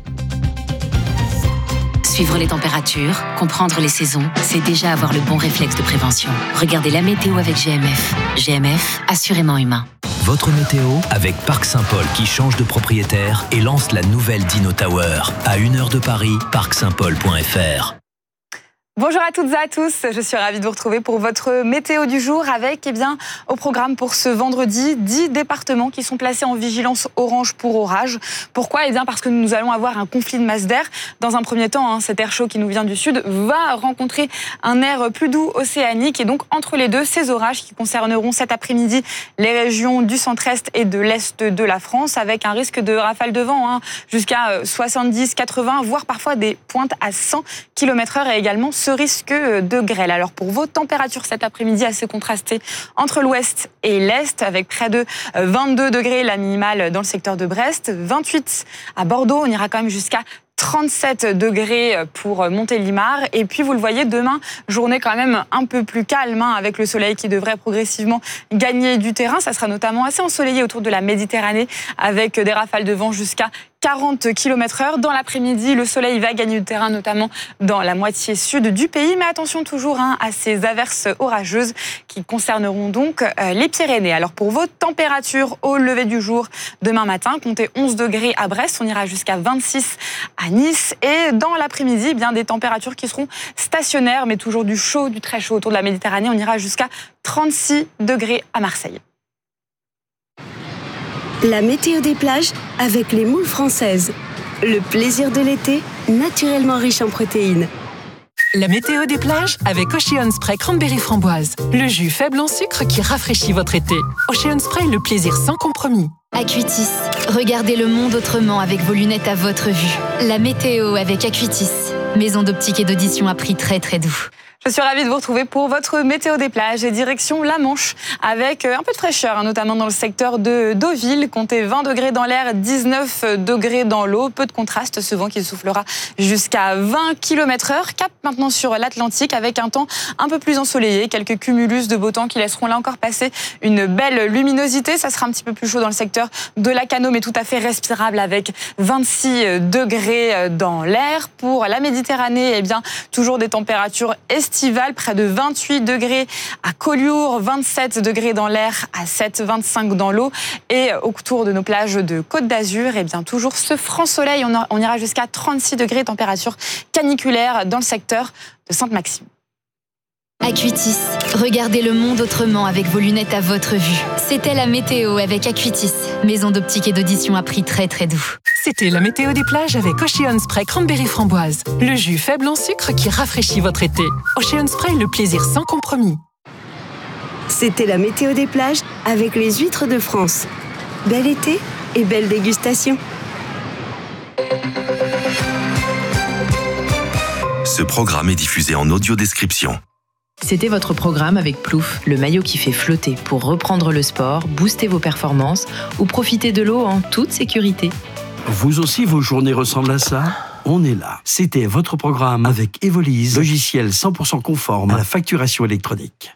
Suivre les températures, comprendre les saisons, c'est déjà avoir le bon réflexe de prévention. Regardez la météo avec G M F. G M F, assurément humain. Votre météo avec Parc Saint-Paul qui change de propriétaire et lance la nouvelle Dino Tower. À une heure de Paris, parc saint paul point f r. Bonjour à toutes et à tous, je suis ravie de vous retrouver pour votre météo du jour avec, eh bien, au programme pour ce vendredi, dix départements qui sont placés en vigilance orange pour orage. Pourquoi? Eh bien, parce que nous allons avoir un conflit de masse d'air. Dans un premier temps, hein, cet air chaud qui nous vient du sud va rencontrer un air plus doux océanique et donc entre les deux, ces orages qui concerneront cet après-midi les régions du centre-est et de l'est de la France avec un risque de rafale de vent hein, jusqu'à soixante-dix, quatre-vingts, voire parfois des pointes à cent kilomètres heure et également ce risque de grêle. Alors pour vos températures cet après-midi assez contrastées entre l'ouest et l'est avec près de vingt-deux degrés la minimale dans le secteur de Brest, vingt-huit à Bordeaux, on ira quand même jusqu'à trente-sept degrés pour Montélimar. Et puis, vous le voyez, demain, journée quand même un peu plus calme, hein, avec le soleil qui devrait progressivement gagner du terrain. Ça sera notamment assez ensoleillé autour de la Méditerranée, avec des rafales de vent jusqu'à quarante kilomètres heure. Dans l'après-midi, le soleil va gagner du terrain, notamment dans la moitié sud du pays. Mais attention toujours hein, à ces averses orageuses qui concerneront donc euh, les Pyrénées. Alors pour vos températures au lever du jour, demain matin, comptez onze degrés à Brest. On ira jusqu'à vingt-six à Nice. Et dans l'après-midi, eh bien des températures qui seront stationnaires, mais toujours du chaud, du très chaud autour de la Méditerranée. On ira jusqu'à trente-six degrés à Marseille. La météo des plages avec les moules françaises. Le plaisir de l'été, naturellement riche en protéines. La météo des plages avec Ocean Spray Cranberry Framboise. Le jus faible en sucre qui rafraîchit votre été. Ocean Spray, le plaisir sans compromis. Acuitis. Regardez le monde autrement avec vos lunettes à votre vue. La météo avec Acuitis. Maison d'optique et d'audition à prix très très doux. Je suis ravie de vous retrouver pour votre météo des plages et direction la Manche avec un peu de fraîcheur, notamment dans le secteur de Deauville. Comptez vingt degrés dans l'air, dix-neuf degrés dans l'eau. Peu de contraste, ce vent qui soufflera jusqu'à vingt kilomètres heure. Cap maintenant sur l'Atlantique avec un temps un peu plus ensoleillé. Quelques cumulus de beau temps qui laisseront là encore passer une belle luminosité. Ça sera un petit peu plus chaud dans le secteur de Lacanau, mais tout à fait respirable avec vingt-six degrés dans l'air. Pour la Méditerranée, eh bien, toujours des températures estivales, près de vingt-huit degrés à Collioure, vingt-sept degrés dans l'air, à sept, vingt-cinq dans l'eau. Et autour de nos plages de Côte d'Azur, eh bien, toujours ce franc soleil. On, on ira jusqu'à trente-six degrés, température caniculaire dans le secteur de Sainte-Maxime. Acuitis. Regardez le monde autrement avec vos lunettes à votre vue. C'était la météo avec Acuitis. Maison d'optique et d'audition à prix très très doux. C'était la météo des plages avec Ocean Spray Cranberry Framboise. Le jus faible en sucre qui rafraîchit votre été. Ocean Spray, le plaisir sans compromis. C'était la météo des plages avec les huîtres de France. Bel été et belle dégustation. Ce programme est diffusé en audio-description. C'était votre programme avec Plouf, le maillot qui fait flotter pour reprendre le sport, booster vos performances ou profiter de l'eau en toute sécurité. Vous aussi, vos journées ressemblent à ça ? On est là. C'était votre programme avec Evolise, logiciel cent pour cent conforme à la facturation électronique.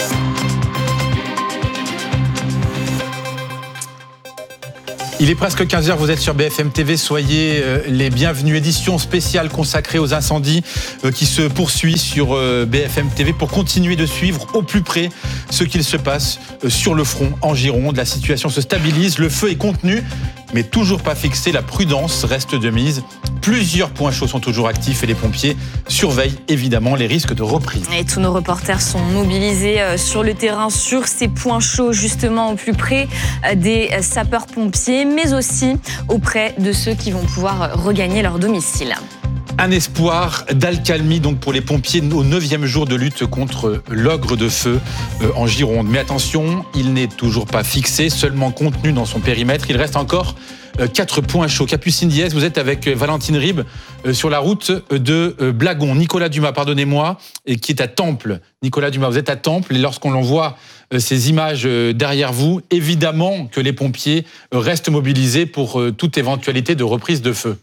Il est presque quinze heures, vous êtes sur B F M T V, soyez euh, les bienvenus. Édition spéciale consacrée aux incendies euh, qui se poursuit sur euh, B F M T V pour continuer de suivre au plus près ce qu'il se passe euh, sur le front en Gironde. La situation se stabilise, le feu est contenu, mais toujours pas fixé. La prudence reste de mise. Plusieurs points chauds sont toujours actifs et les pompiers surveillent évidemment les risques de reprise. Et tous nos reporters sont mobilisés sur le terrain, sur ces points chauds, justement au plus près des sapeurs-pompiers, mais aussi auprès de ceux qui vont pouvoir regagner leur domicile. Un espoir d'accalmie donc pour les pompiers au neuvième jour de lutte contre l'ogre de feu en Gironde. Mais attention, il n'est toujours pas fixé, seulement contenu dans son périmètre. Il reste encore quatre points chauds. Capucine Diez, vous êtes avec Valentine Ribes sur la route de Blagon. Nicolas Dumas, pardonnez-moi, qui est à Temples. Nicolas Dumas, vous êtes à Temples et lorsqu'on voit ces images derrière vous, évidemment que les pompiers restent mobilisés pour toute éventualité de reprise de feu.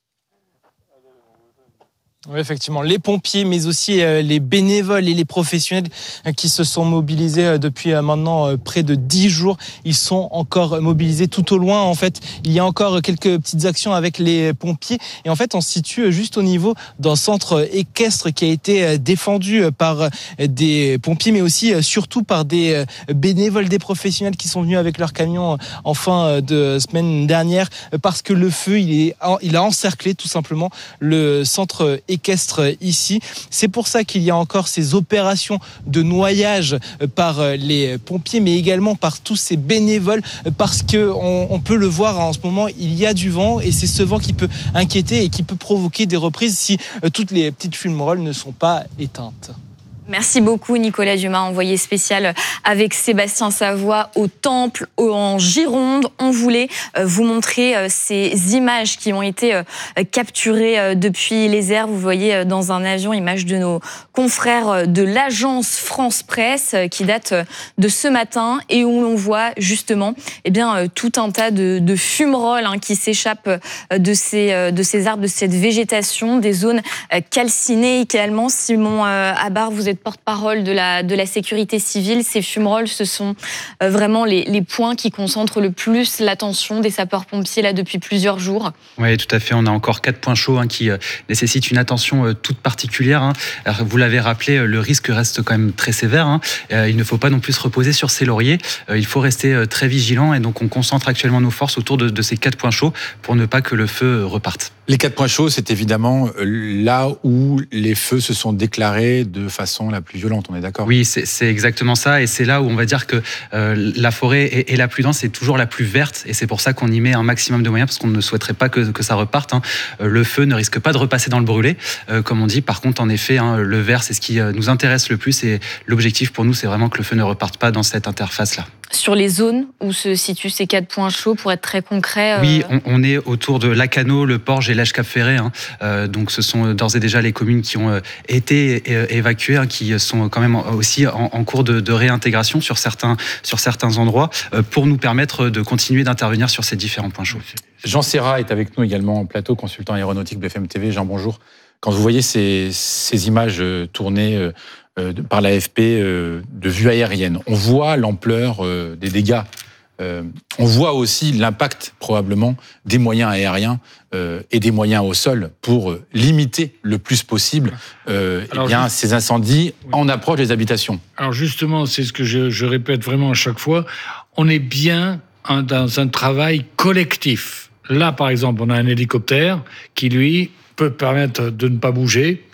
Oui, effectivement, les pompiers, mais aussi euh, les bénévoles et les professionnels euh, qui se sont mobilisés euh, depuis euh, maintenant euh, près de dix jours. Ils sont encore mobilisés tout au loin. En fait, il y a encore quelques petites actions avec les pompiers. Et en fait, on se situe juste au niveau d'un centre équestre qui a été euh, défendu par euh, des pompiers, mais aussi euh, surtout par des euh, bénévoles, des professionnels qui sont venus avec leurs camions euh, en fin euh, de semaine dernière, euh, parce que le feu, il, est, il a encerclé tout simplement le centre équestre équestre ici. C'est pour ça qu'il y a encore ces opérations de noyage par les pompiers, mais également par tous ces bénévoles, parce que on, on peut le voir en ce moment, il y a du vent et c'est ce vent qui peut inquiéter et qui peut provoquer des reprises si toutes les petites fumerolles ne sont pas éteintes. Merci beaucoup Nicolas Dumas, envoyé spécial avec Sébastien Savoie au Temple en Gironde. On voulait vous montrer ces images qui ont été capturées depuis les airs. Vous voyez dans un avion, image de nos confrères de l'agence France Presse qui date de ce matin et où l'on voit justement eh bien, tout un tas de, de fumerolles hein, qui s'échappent de ces, de ces arbres, de cette végétation, des zones calcinées également. Simon Abar, vous êtes porte-parole de la, de la sécurité civile. Ces fumerolles, ce sont euh, vraiment les, les points qui concentrent le plus l'attention des sapeurs-pompiers là depuis plusieurs jours. Oui, tout à fait. On a encore quatre points chauds hein, qui euh, nécessitent une attention euh, toute particulière. Hein. Alors, vous l'avez rappelé, euh, le risque reste quand même très sévère. Hein. Euh, il ne faut pas non plus se reposer sur ses lauriers. Euh, il faut rester euh, très vigilant et donc on concentre actuellement nos forces autour de, de ces quatre points chauds pour ne pas que le feu reparte. Les quatre points chauds, c'est évidemment là où les feux se sont déclarés de façon la plus violente, on est d'accord ? Oui, c'est, c'est exactement ça, et c'est là où on va dire que euh, la forêt et, et la plus dense est toujours la plus verte, et c'est pour ça qu'on y met un maximum de moyens, parce qu'on ne souhaiterait pas que, que ça reparte. Hein. Euh, le feu ne risque pas de repasser dans le brûlé, euh, comme on dit. Par contre, en effet, hein, le vert, c'est ce qui euh, nous intéresse le plus, et l'objectif pour nous, c'est vraiment que le feu ne reparte pas dans cette interface-là. Sur les zones où se situent ces quatre points chauds, pour être très concret euh... Oui, on, on est autour de Lacanau, le Porge et l'Èche-Cap-Ferret. Hein. Euh, donc ce sont d'ores et déjà les communes qui ont euh, été euh, évacuées, hein, qui sont quand même aussi en, en cours de, de réintégration sur certains, sur certains endroits, euh, pour nous permettre de continuer d'intervenir sur ces différents points chauds. Jean Serra est avec nous également en plateau, consultant aéronautique B F M T V. Jean, bonjour. Quand vous voyez ces, ces images tournées euh, euh, par l'A F P euh, de vue aérienne, on voit l'ampleur euh, des dégâts. Euh, on voit aussi l'impact probablement des moyens aériens euh, et des moyens au sol pour euh, limiter le plus possible euh, eh bien, juste, ces incendies oui. en approche des habitations. Alors justement, c'est ce que je, je répète vraiment à chaque fois, on est bien un, dans un travail collectif. Là, par exemple, on a un hélicoptère qui, lui, peut permettre de ne pas bouger.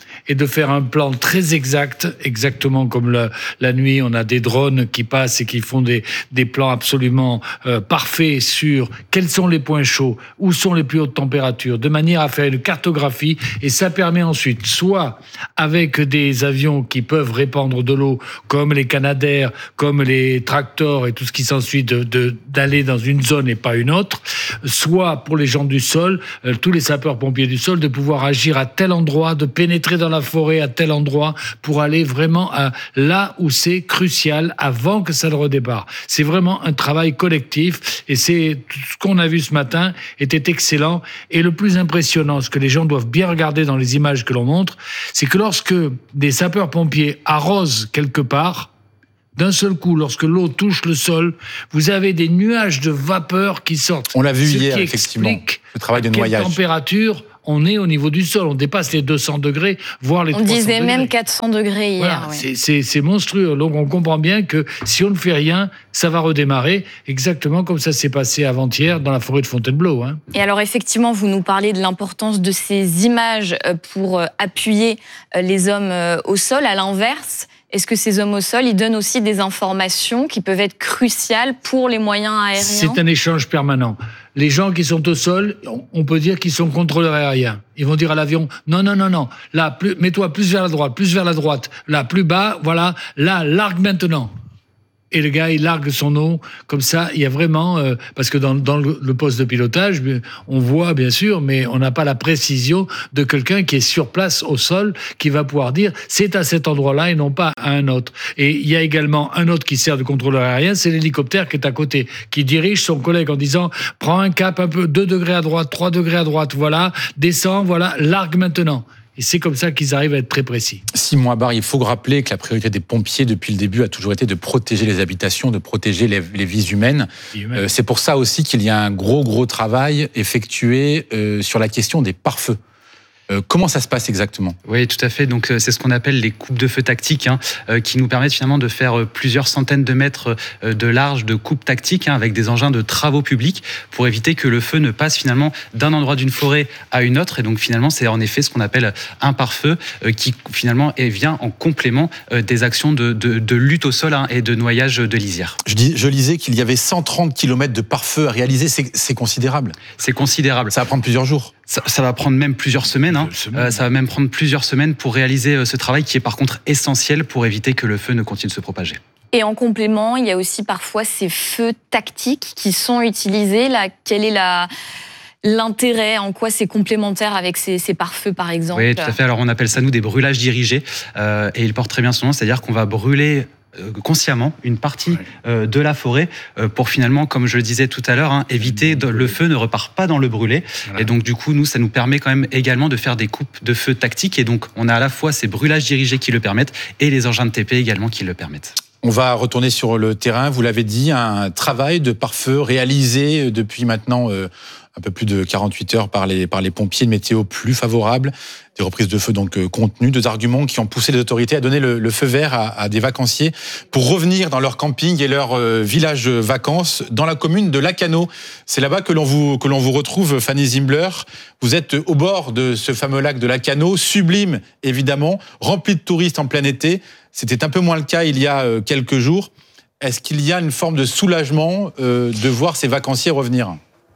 et de faire un plan très exact, exactement comme la, la nuit, on a des drones qui passent et qui font des, des plans absolument euh, parfaits sur quels sont les points chauds, où sont les plus hautes températures, de manière à faire une cartographie, et ça permet ensuite, soit avec des avions qui peuvent répandre de l'eau, comme les Canadair, comme les tracteurs et tout ce qui s'ensuit, de, de, d'aller dans une zone et pas une autre, soit pour les gens du sol, euh, tous les sapeurs-pompiers du sol, de pouvoir agir à tel endroit, de pénétrer dans la forêt à tel endroit pour aller vraiment à là où c'est crucial avant que ça ne redépart. C'est vraiment un travail collectif et c'est ce qu'on a vu ce matin était excellent. Et le plus impressionnant, ce que les gens doivent bien regarder dans les images que l'on montre, c'est que lorsque des sapeurs-pompiers arrosent quelque part, d'un seul coup, lorsque l'eau touche le sol, vous avez des nuages de vapeur qui sortent. On l'a vu ce hier, qui effectivement, explique le travail de à quelle noyage. température on est au niveau du sol. On dépasse les deux cents degrés, voire les on trois cents disait degrés. même quatre cents degrés hier. Voilà, ouais. c'est, c'est, c'est monstrueux. Donc on comprend bien que si on ne fait rien, ça va redémarrer, exactement comme ça s'est passé avant-hier dans la forêt de Fontainebleau. Hein. Et alors effectivement, vous nous parlez de l'importance de ces images pour appuyer les hommes au sol. À l'inverse, est-ce que ces hommes au sol, ils donnent aussi des informations qui peuvent être cruciales pour les moyens aériens ? C'est un échange permanent. Les gens qui sont au sol, on peut dire qu'ils sont contrôleurs aériens. Ils vont dire à l'avion, non, non, non, non, là, plus, mets-toi plus vers la droite, plus vers la droite, là, plus bas, voilà, là, largue maintenant. Et le gars, il largue son eau, comme ça, il y a vraiment... Euh, parce que dans, dans le, le poste de pilotage, on voit, bien sûr, mais on n'a pas la précision de quelqu'un qui est sur place, au sol, qui va pouvoir dire, c'est à cet endroit-là et non pas à un autre. Et il y a également un autre qui sert de contrôleur aérien, c'est l'hélicoptère qui est à côté, qui dirige son collègue en disant, prends un cap un peu, deux degrés à droite, trois degrés à droite, voilà, descends, voilà, largue maintenant. Et c'est comme ça qu'ils arrivent à être très précis. Simon Abar, il faut rappeler que la priorité des pompiers depuis le début a toujours été de protéger les habitations, de protéger les, les vies humaines. Euh, c'est pour ça aussi qu'il y a un gros, gros travail effectué euh, sur la question des pare-feux. Euh, comment ça se passe exactement ? Oui, tout à fait. Donc, c'est ce qu'on appelle les coupes de feu tactiques, hein, euh, qui nous permettent finalement de faire plusieurs centaines de mètres euh, de large de coupes tactiques, hein, avec des engins de travaux publics pour éviter que le feu ne passe finalement d'un endroit d'une forêt à une autre. Et donc, finalement, c'est en effet ce qu'on appelle un pare-feu euh, qui finalement est, vient en complément euh, des actions de, de, de lutte au sol, hein, et de noyage de lisières. Je, dis, je lisais qu'il y avait cent trente kilomètres de pare-feu à réaliser. C'est, c'est considérable. C'est considérable. Ça va prendre plusieurs jours. Ça, ça va prendre même plusieurs semaines. Hein. Euh, ça va même prendre plusieurs semaines pour réaliser euh, ce travail qui est par contre essentiel pour éviter que le feu ne continue de se propager. Et en complément, il y a aussi parfois ces feux tactiques qui sont utilisés. Là, quel est la... l'intérêt, en quoi c'est complémentaire avec ces, ces pare-feux, par exemple ? Oui, tout à fait. Alors, on appelle ça, nous, des brûlages dirigés. Euh, et il porte très bien son nom, c'est-à-dire qu'on va brûler consciemment une partie euh, de la forêt euh, pour finalement, comme je le disais tout à l'heure, hein, éviter que le feu ne repart pas dans le brûlé. Voilà. Et donc du coup, nous, ça nous permet quand même également de faire des coupes de feu tactiques. Et donc, on a à la fois ces brûlages dirigés qui le permettent et les engins de T P également qui le permettent. On va retourner sur le terrain. Vous l'avez dit, un travail de pare-feu réalisé depuis maintenant euh, un peu plus de quarante-huit heures par les, par les pompiers, une météo plus favorable, des reprises de feu donc euh, contenues, deux arguments qui ont poussé les autorités à donner le, le feu vert à, à des vacanciers pour revenir dans leur camping et leur euh, village vacances dans la commune de Lacanau. C'est là-bas que l'on vous, que l'on vous retrouve, Fanny Zimbler. Vous êtes au bord de ce fameux lac de Lacanau, sublime évidemment, rempli de touristes en plein été. C'était un peu moins le cas il y a euh, quelques jours. Est-ce qu'il y a une forme de soulagement euh, de voir ces vacanciers revenir ?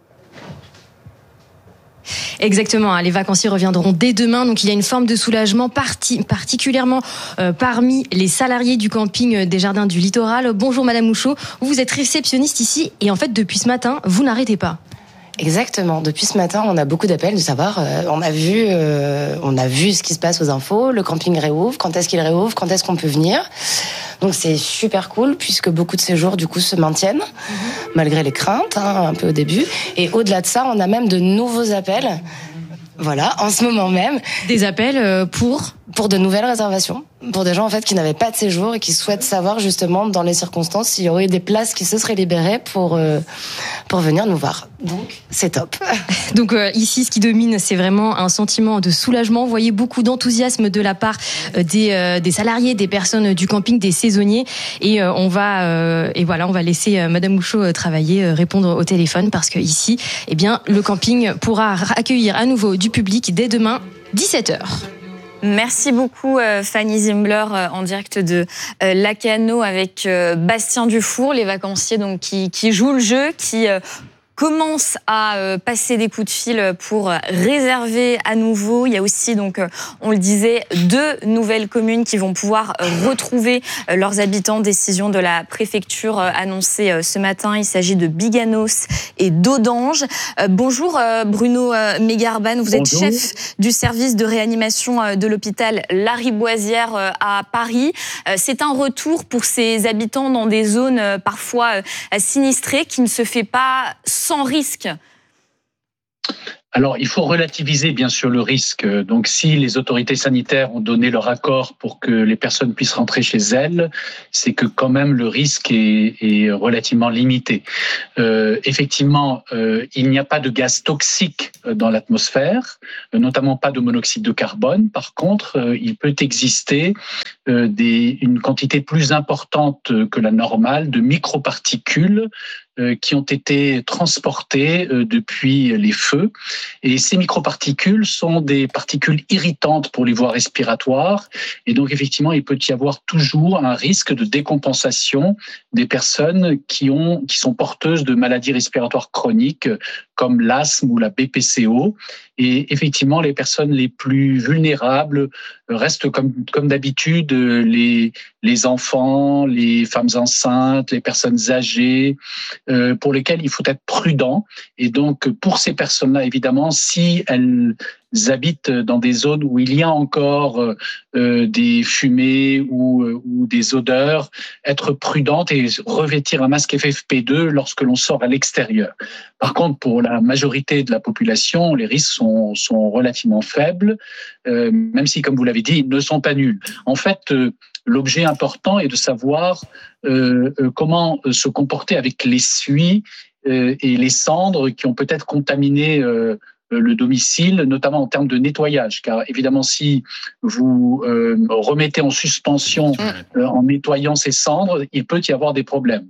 Exactement, les vacanciers reviendront dès demain, donc il y a une forme de soulagement parti, particulièrement euh, parmi les salariés du camping des Jardins du Littoral. Bonjour Madame Mouchot, vous êtes réceptionniste ici et en fait depuis ce matin, vous n'arrêtez pas. Exactement. Depuis ce matin, on a beaucoup d'appels de savoir. Euh, on a vu, euh, on a vu ce qui se passe aux infos. Le camping réouvre. Quand est-ce qu'il réouvre ? Quand est-ce qu'on peut venir ? Donc c'est super cool puisque beaucoup de séjours du coup se maintiennent mmh. malgré les craintes, hein, un peu au début. Et au-delà de ça, on a même de nouveaux appels. Voilà, en ce moment même. Des appels pour pour de nouvelles réservations, pour des gens en fait qui n'avaient pas de séjour et qui souhaitent savoir justement dans les circonstances s'il y aurait eu des places qui se seraient libérées pour euh, pour venir nous voir. Donc c'est top. Donc euh, ici, ce qui domine, c'est vraiment un sentiment de soulagement. Vous voyez beaucoup d'enthousiasme de la part euh, des euh, des salariés, des personnes du camping, des saisonniers. Et euh, on va euh, et voilà, on va laisser euh, Madame Mouchot euh, travailler, euh, répondre au téléphone parce que ici, eh bien, le camping pourra accueillir à nouveau du public dès demain dix-sept heures. Merci beaucoup Fanny Zimbler en direct de Lacanau avec Bastien Dufour, les vacanciers donc qui, qui jouent le jeu, qui commence à passer des coups de fil pour réserver à nouveau. Il y a aussi, donc, on le disait, deux nouvelles communes qui vont pouvoir retrouver leurs habitants. Décision de la préfecture annoncée ce matin. Il s'agit de Biganos et d'Audange. Bonjour Bruno Megarban, vous êtes Bonjour. chef du service de réanimation de l'hôpital Lariboisière à Paris. C'est un retour pour ces habitants dans des zones parfois sinistrées qui ne se fait pas sans risque. Alors, il faut relativiser bien sûr le risque. Donc, si les autorités sanitaires ont donné leur accord pour que les personnes puissent rentrer chez elles, c'est que quand même le risque est, est relativement limité. Euh, effectivement, euh, il n'y a pas de gaz toxique dans l'atmosphère, notamment pas de monoxyde de carbone. Par contre, euh, il peut exister euh, des, une quantité plus importante que la normale de microparticules euh, qui ont été transportées euh, depuis les feux. Et ces microparticules sont des particules irritantes pour les voies respiratoires. Et donc, effectivement, il peut y avoir toujours un risque de décompensation des personnes qui, ont, qui sont porteuses de maladies respiratoires chroniques comme l'asthme ou la B P C O. Et effectivement, les personnes les plus vulnérables restent comme, comme d'habitude les, les enfants, les femmes enceintes, les personnes âgées, euh, pour lesquelles il faut être prudent. Et donc, pour ces personnes-là, évidemment, si elles habitent dans des zones où il y a encore euh, des fumées ou, euh, ou des odeurs, être prudente et revêtir un masque F F P deux lorsque l'on sort à l'extérieur. Par contre, pour la majorité de la population, les risques sont, sont relativement faibles, euh, même si, comme vous l'avez dit, ils ne sont pas nuls. En fait, euh, l'objet important est de savoir euh, euh, comment se comporter avec les suies euh, et les cendres qui ont peut-être contaminé euh, le domicile, notamment en termes de nettoyage, car évidemment, si vous euh, remettez en suspension euh, en nettoyant ces cendres, il peut y avoir des problèmes.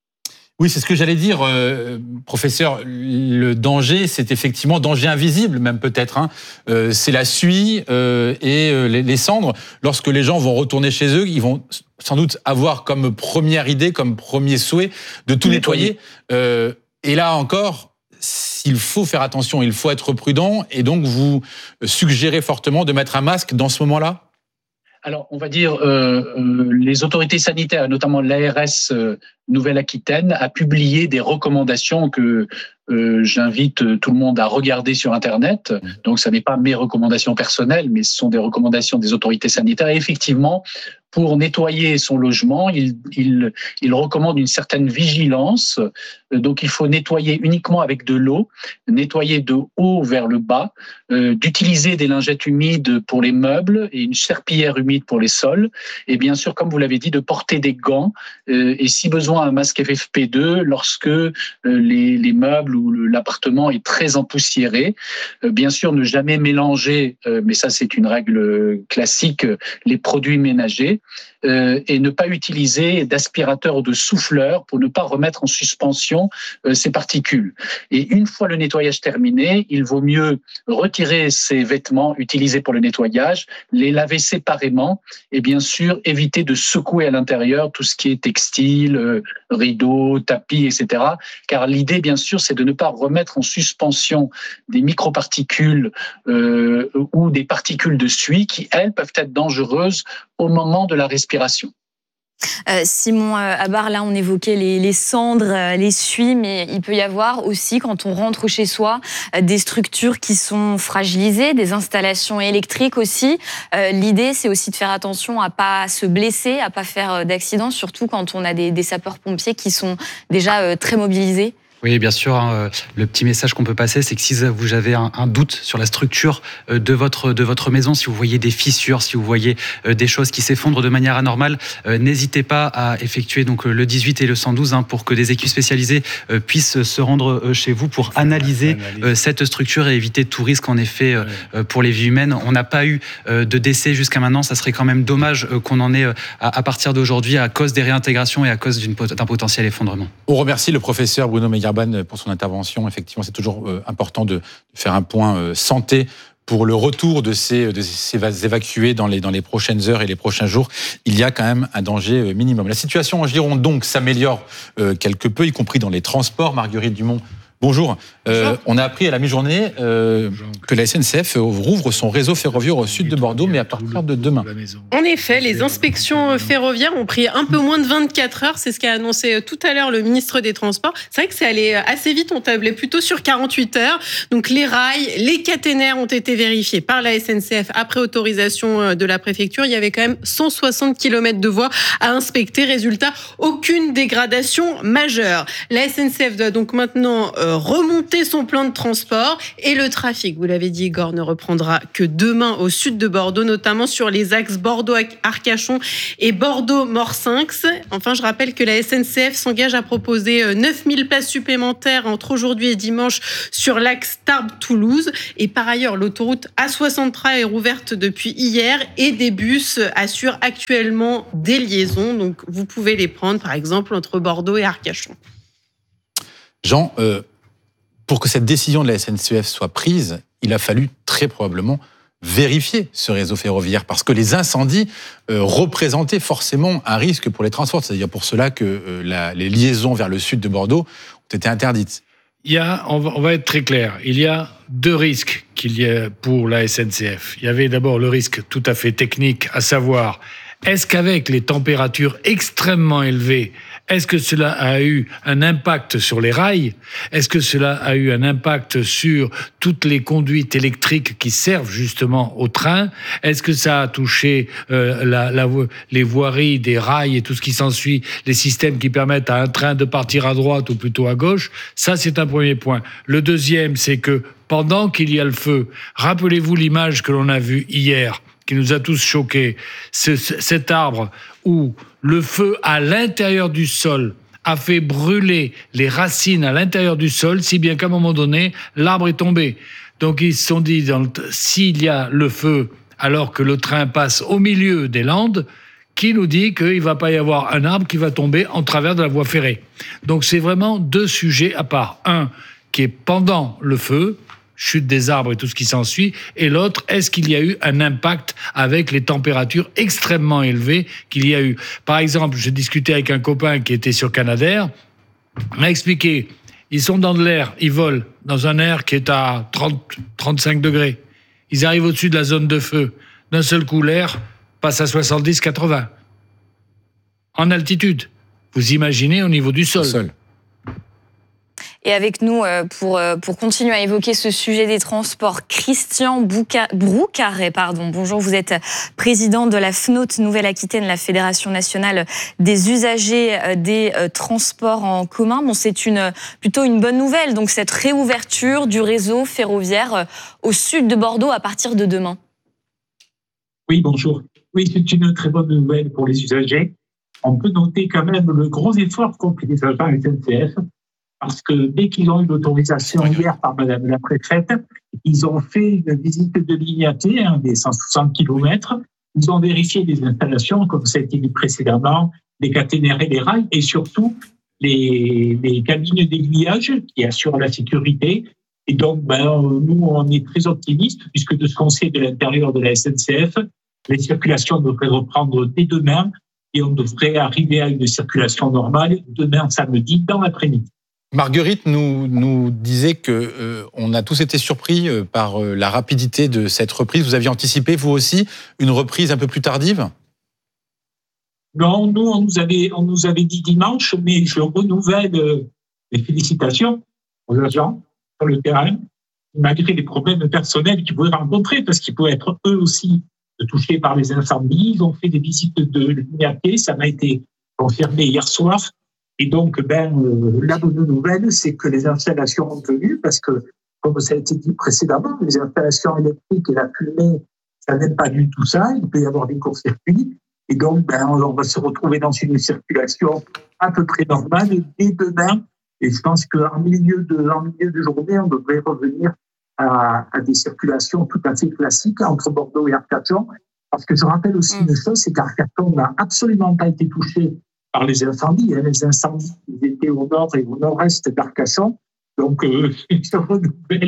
Oui, c'est ce que j'allais dire, euh, professeur. Le danger, c'est effectivement danger invisible, même peut-être. Hein. Euh, c'est la suie euh, et euh, les, les cendres. Lorsque les gens vont retourner chez eux, ils vont sans doute avoir comme première idée, comme premier souhait, de tout nettoyer. nettoyer. Euh, et là encore, il faut faire attention, il faut être prudent. Et donc, vous suggérez fortement de mettre un masque dans ce moment-là ? Alors, on va dire, euh, euh, les autorités sanitaires, notamment l'A R S euh, Nouvelle-Aquitaine, a publié des recommandations que euh, j'invite tout le monde à regarder sur Internet. Donc, ça n'est pas mes recommandations personnelles, mais ce sont des recommandations des autorités sanitaires. Et effectivement, pour nettoyer son logement, il, il, il recommande une certaine vigilance. Donc, il faut nettoyer uniquement avec de l'eau, nettoyer de haut vers le bas, euh, d'utiliser des lingettes humides pour les meubles et une serpillière humide pour les sols. Et bien sûr, comme vous l'avez dit, de porter des gants euh, et si besoin un masque F F P deux lorsque euh, les, les meubles ou le, l'appartement est très empoussiéré. Euh, bien sûr, ne jamais mélanger, euh, mais ça c'est une règle classique, les produits ménagers. Euh, et ne pas utiliser d'aspirateur ou de souffleur pour ne pas remettre en suspension euh, ces particules. Et une fois le nettoyage terminé, il vaut mieux retirer ces vêtements utilisés pour le nettoyage, les laver séparément et bien sûr éviter de secouer à l'intérieur tout ce qui est textile, euh, rideaux, tapis, et cetera. Car l'idée, bien sûr, c'est de ne pas remettre en suspension des microparticules euh, ou des particules de suie qui, elles, peuvent être dangereuses au moment de la respiration. Euh, Simon Abar, là on évoquait les, les cendres, les suies, mais il peut y avoir aussi, quand on rentre chez soi, des structures qui sont fragilisées, des installations électriques aussi. Euh, l'idée, c'est aussi de faire attention à pas se blesser, à pas faire d'accidents, surtout quand on a des, des sapeurs-pompiers qui sont déjà euh, très mobilisés. Oui, bien sûr. Hein, le petit message qu'on peut passer, c'est que si vous avez un, un doute sur la structure de votre de votre maison, si vous voyez des fissures, si vous voyez des choses qui s'effondrent de manière anormale, euh, n'hésitez pas à effectuer donc le dix-huit et le cent douze hein, pour que des équipes spécialisées euh, puissent se rendre chez vous pour analyser euh, cette structure et éviter tout risque en effet euh, pour les vies humaines. On n'a pas eu euh, de décès jusqu'à maintenant. Ça serait quand même dommage euh, qu'on en ait euh, à, à partir d'aujourd'hui à cause des réintégrations et à cause d'une, d'un potentiel effondrement. On remercie le professeur Bruno Megarban pour son intervention. Effectivement, c'est toujours euh, important de faire un point euh, santé pour le retour de ces, de ces évacués dans les, dans les prochaines heures et les prochains jours, il y a quand même un danger minimum. La situation en Gironde, donc, s'améliore euh, quelque peu, y compris dans les transports. Marguerite Dumont, bonjour. Euh, on a appris à la mi-journée euh, que la S N C F rouvre son réseau ferroviaire au sud de Bordeaux, mais à partir de demain. En effet, les inspections ferroviaires ont pris un peu moins de vingt-quatre heures. C'est ce qu'a annoncé tout à l'heure le ministre des Transports. C'est vrai que c'est allé assez vite. On tablait plutôt sur quarante-huit heures. Donc les rails, les caténaires ont été vérifiés par la S N C F après autorisation de la préfecture. Il y avait quand même cent soixante kilomètres de voies à inspecter. Résultat, aucune dégradation majeure. La S N C F doit donc maintenant remonter son plan de transport et le trafic, vous l'avez dit Igor, ne reprendra que demain au sud de Bordeaux, notamment sur les axes Bordeaux-Arcachon et Bordeaux-Morsinx. Enfin, je rappelle que la S N C F s'engage à proposer neuf mille places supplémentaires entre aujourd'hui et dimanche sur l'axe Tarbes-Toulouse. Et par ailleurs, l'autoroute A soixante-trois est rouverte depuis hier et des bus assurent actuellement des liaisons. Donc, vous pouvez les prendre, par exemple, entre Bordeaux et Arcachon. Jean, euh, pour que cette décision de la S N C F soit prise, il a fallu très probablement vérifier ce réseau ferroviaire parce que les incendies euh, représentaient forcément un risque pour les transports. C'est-à-dire pour cela que euh, la, les liaisons vers le sud de Bordeaux ont été interdites. Il y a, on va, on va être très clair, il y a deux risques qu'il y a pour la S N C F. Il y avait d'abord le risque tout à fait technique, à savoir, est-ce qu'avec les températures extrêmement élevées, est-ce que cela a eu un impact sur les rails ? Est-ce que cela a eu un impact sur toutes les conduites électriques qui servent justement au train ? Est-ce que ça a touché euh, la, la, les voiries des rails et tout ce qui s'ensuit, les systèmes qui permettent à un train de partir à droite ou plutôt à gauche ? Ça, c'est un premier point. Le deuxième, c'est que pendant qu'il y a le feu, rappelez-vous l'image que l'on a vue hier, qui nous a tous choqués, ce, cet arbre où le feu à l'intérieur du sol a fait brûler les racines à l'intérieur du sol, si bien qu'à un moment donné, l'arbre est tombé. Donc ils se sont dit, dans le, s'il y a le feu alors que le train passe au milieu des Landes, qui nous dit qu'il ne va pas y avoir un arbre qui va tomber en travers de la voie ferrée. Donc c'est vraiment deux sujets à part. Un qui est pendant le feu, chute des arbres et tout ce qui s'ensuit, et l'autre, est-ce qu'il y a eu un impact avec les températures extrêmement élevées qu'il y a eu ? Par exemple, j'ai discuté avec un copain qui était sur Canadair, il m'a expliqué, ils sont dans de l'air, ils volent dans un air qui est à trente, trente-cinq degrés. Ils arrivent au-dessus de la zone de feu. D'un seul coup, l'air passe à soixante-dix quatre-vingts. En altitude. Vous imaginez au niveau du sol. sol. Et avec nous, pour, pour continuer à évoquer ce sujet des transports, Christian Bouca, Broucaret. Pardon. Bonjour, vous êtes président de la F N O T Nouvelle-Aquitaine, la Fédération nationale des usagers des transports en commun. Bon, c'est une, plutôt une bonne nouvelle, donc cette réouverture du réseau ferroviaire au sud de Bordeaux à partir de demain. Oui, bonjour. Oui, c'est une très bonne nouvelle pour les usagers. On peut noter quand même le gros effort qu'ont fait les agents S N C F. Parce que dès qu'ils ont eu l'autorisation hier par Madame la préfète, ils ont fait une visite de ligne A T, hein, des cent soixante kilomètres. Ils ont vérifié les installations, comme ça a été dit précédemment, les caténaires et les rails, et surtout les, les cabines d'aiguillage qui assurent la sécurité. Et donc, ben, nous, on est très optimistes, puisque de ce qu'on sait de l'intérieur de la S N C F, les circulations devraient reprendre dès demain, et on devrait arriver à une circulation normale demain samedi dans l'après-midi. Marguerite nous, nous disait qu'on euh, a tous été surpris euh, par euh, la rapidité de cette reprise. Vous aviez anticipé, vous aussi, une reprise un peu plus tardive ? Non, nous, on nous avait, on nous avait dit dimanche, mais je renouvelle euh, les félicitations aux agents sur le terrain, malgré les problèmes personnels qu'ils pouvaient rencontrer, parce qu'ils pouvaient être eux aussi touchés par les incendies. Ils ont fait des visites de ligne A T, ça m'a été confirmé hier soir. Et donc, ben, euh, la bonne nouvelle, c'est que les installations ont tenu, parce que, comme ça a été dit précédemment, les installations électriques et la fumée, ça n'aime pas du tout ça. Il peut y avoir des court-circuits. Et donc, ben, on va se retrouver dans une circulation à peu près normale dès demain. Et je pense qu'en milieu de, en milieu de journée, on devrait revenir à, à des circulations tout à fait classiques entre Bordeaux et Arcachon. Parce que je rappelle aussi mmh. une chose, c'est qu'Arcachon n'a absolument pas été touché par les incendies. Les incendies ils étaient au nord et au nord-est d'Arcachon. Donc, euh, une bonne nouvelle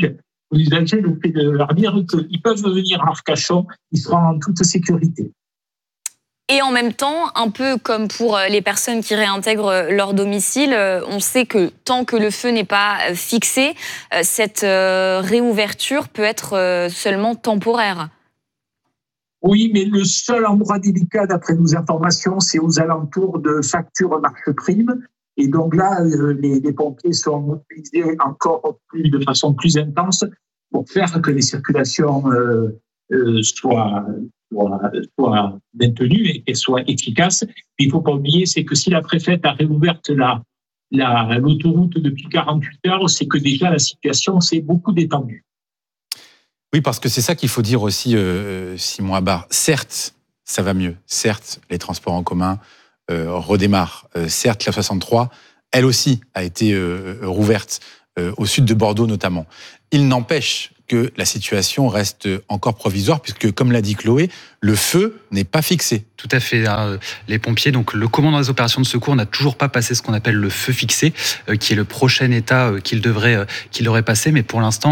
L'usager, le fait de leur dire qu'ils peuvent venir en Arcachon, ils seront en toute sécurité. Et en même temps, un peu comme pour les personnes qui réintègrent leur domicile, on sait que tant que le feu n'est pas fixé, cette réouverture peut être seulement temporaire. Oui, mais le seul endroit délicat, d'après nos informations, c'est aux alentours de facture marche prime. Et donc là, les, les pompiers sont mobilisés encore plus, de façon plus intense pour faire que les circulations euh, euh, soient... Soit, soit maintenue et qu'elle soit efficace. Il ne faut pas oublier, c'est que si la préfète a réouvert la, la, l'autoroute depuis quarante-huit heures, c'est que déjà la situation s'est beaucoup détendue. Oui, parce que c'est ça qu'il faut dire aussi, euh, Simon Abar. Certes, ça va mieux. Certes, les transports en commun euh, redémarrent. Euh, certes, la soixante-trois, elle aussi, a été euh, rouverte, euh, au sud de Bordeaux notamment. Il n'empêche que la situation reste encore provisoire, puisque, comme l'a dit Chloé, le feu n'est pas fixé. Tout à fait. Les pompiers, donc le commandant des opérations de secours, n'a toujours pas passé ce qu'on appelle le feu fixé, qui est le prochain état qu'il devrait, qu'il devrait passer, mais pour l'instant,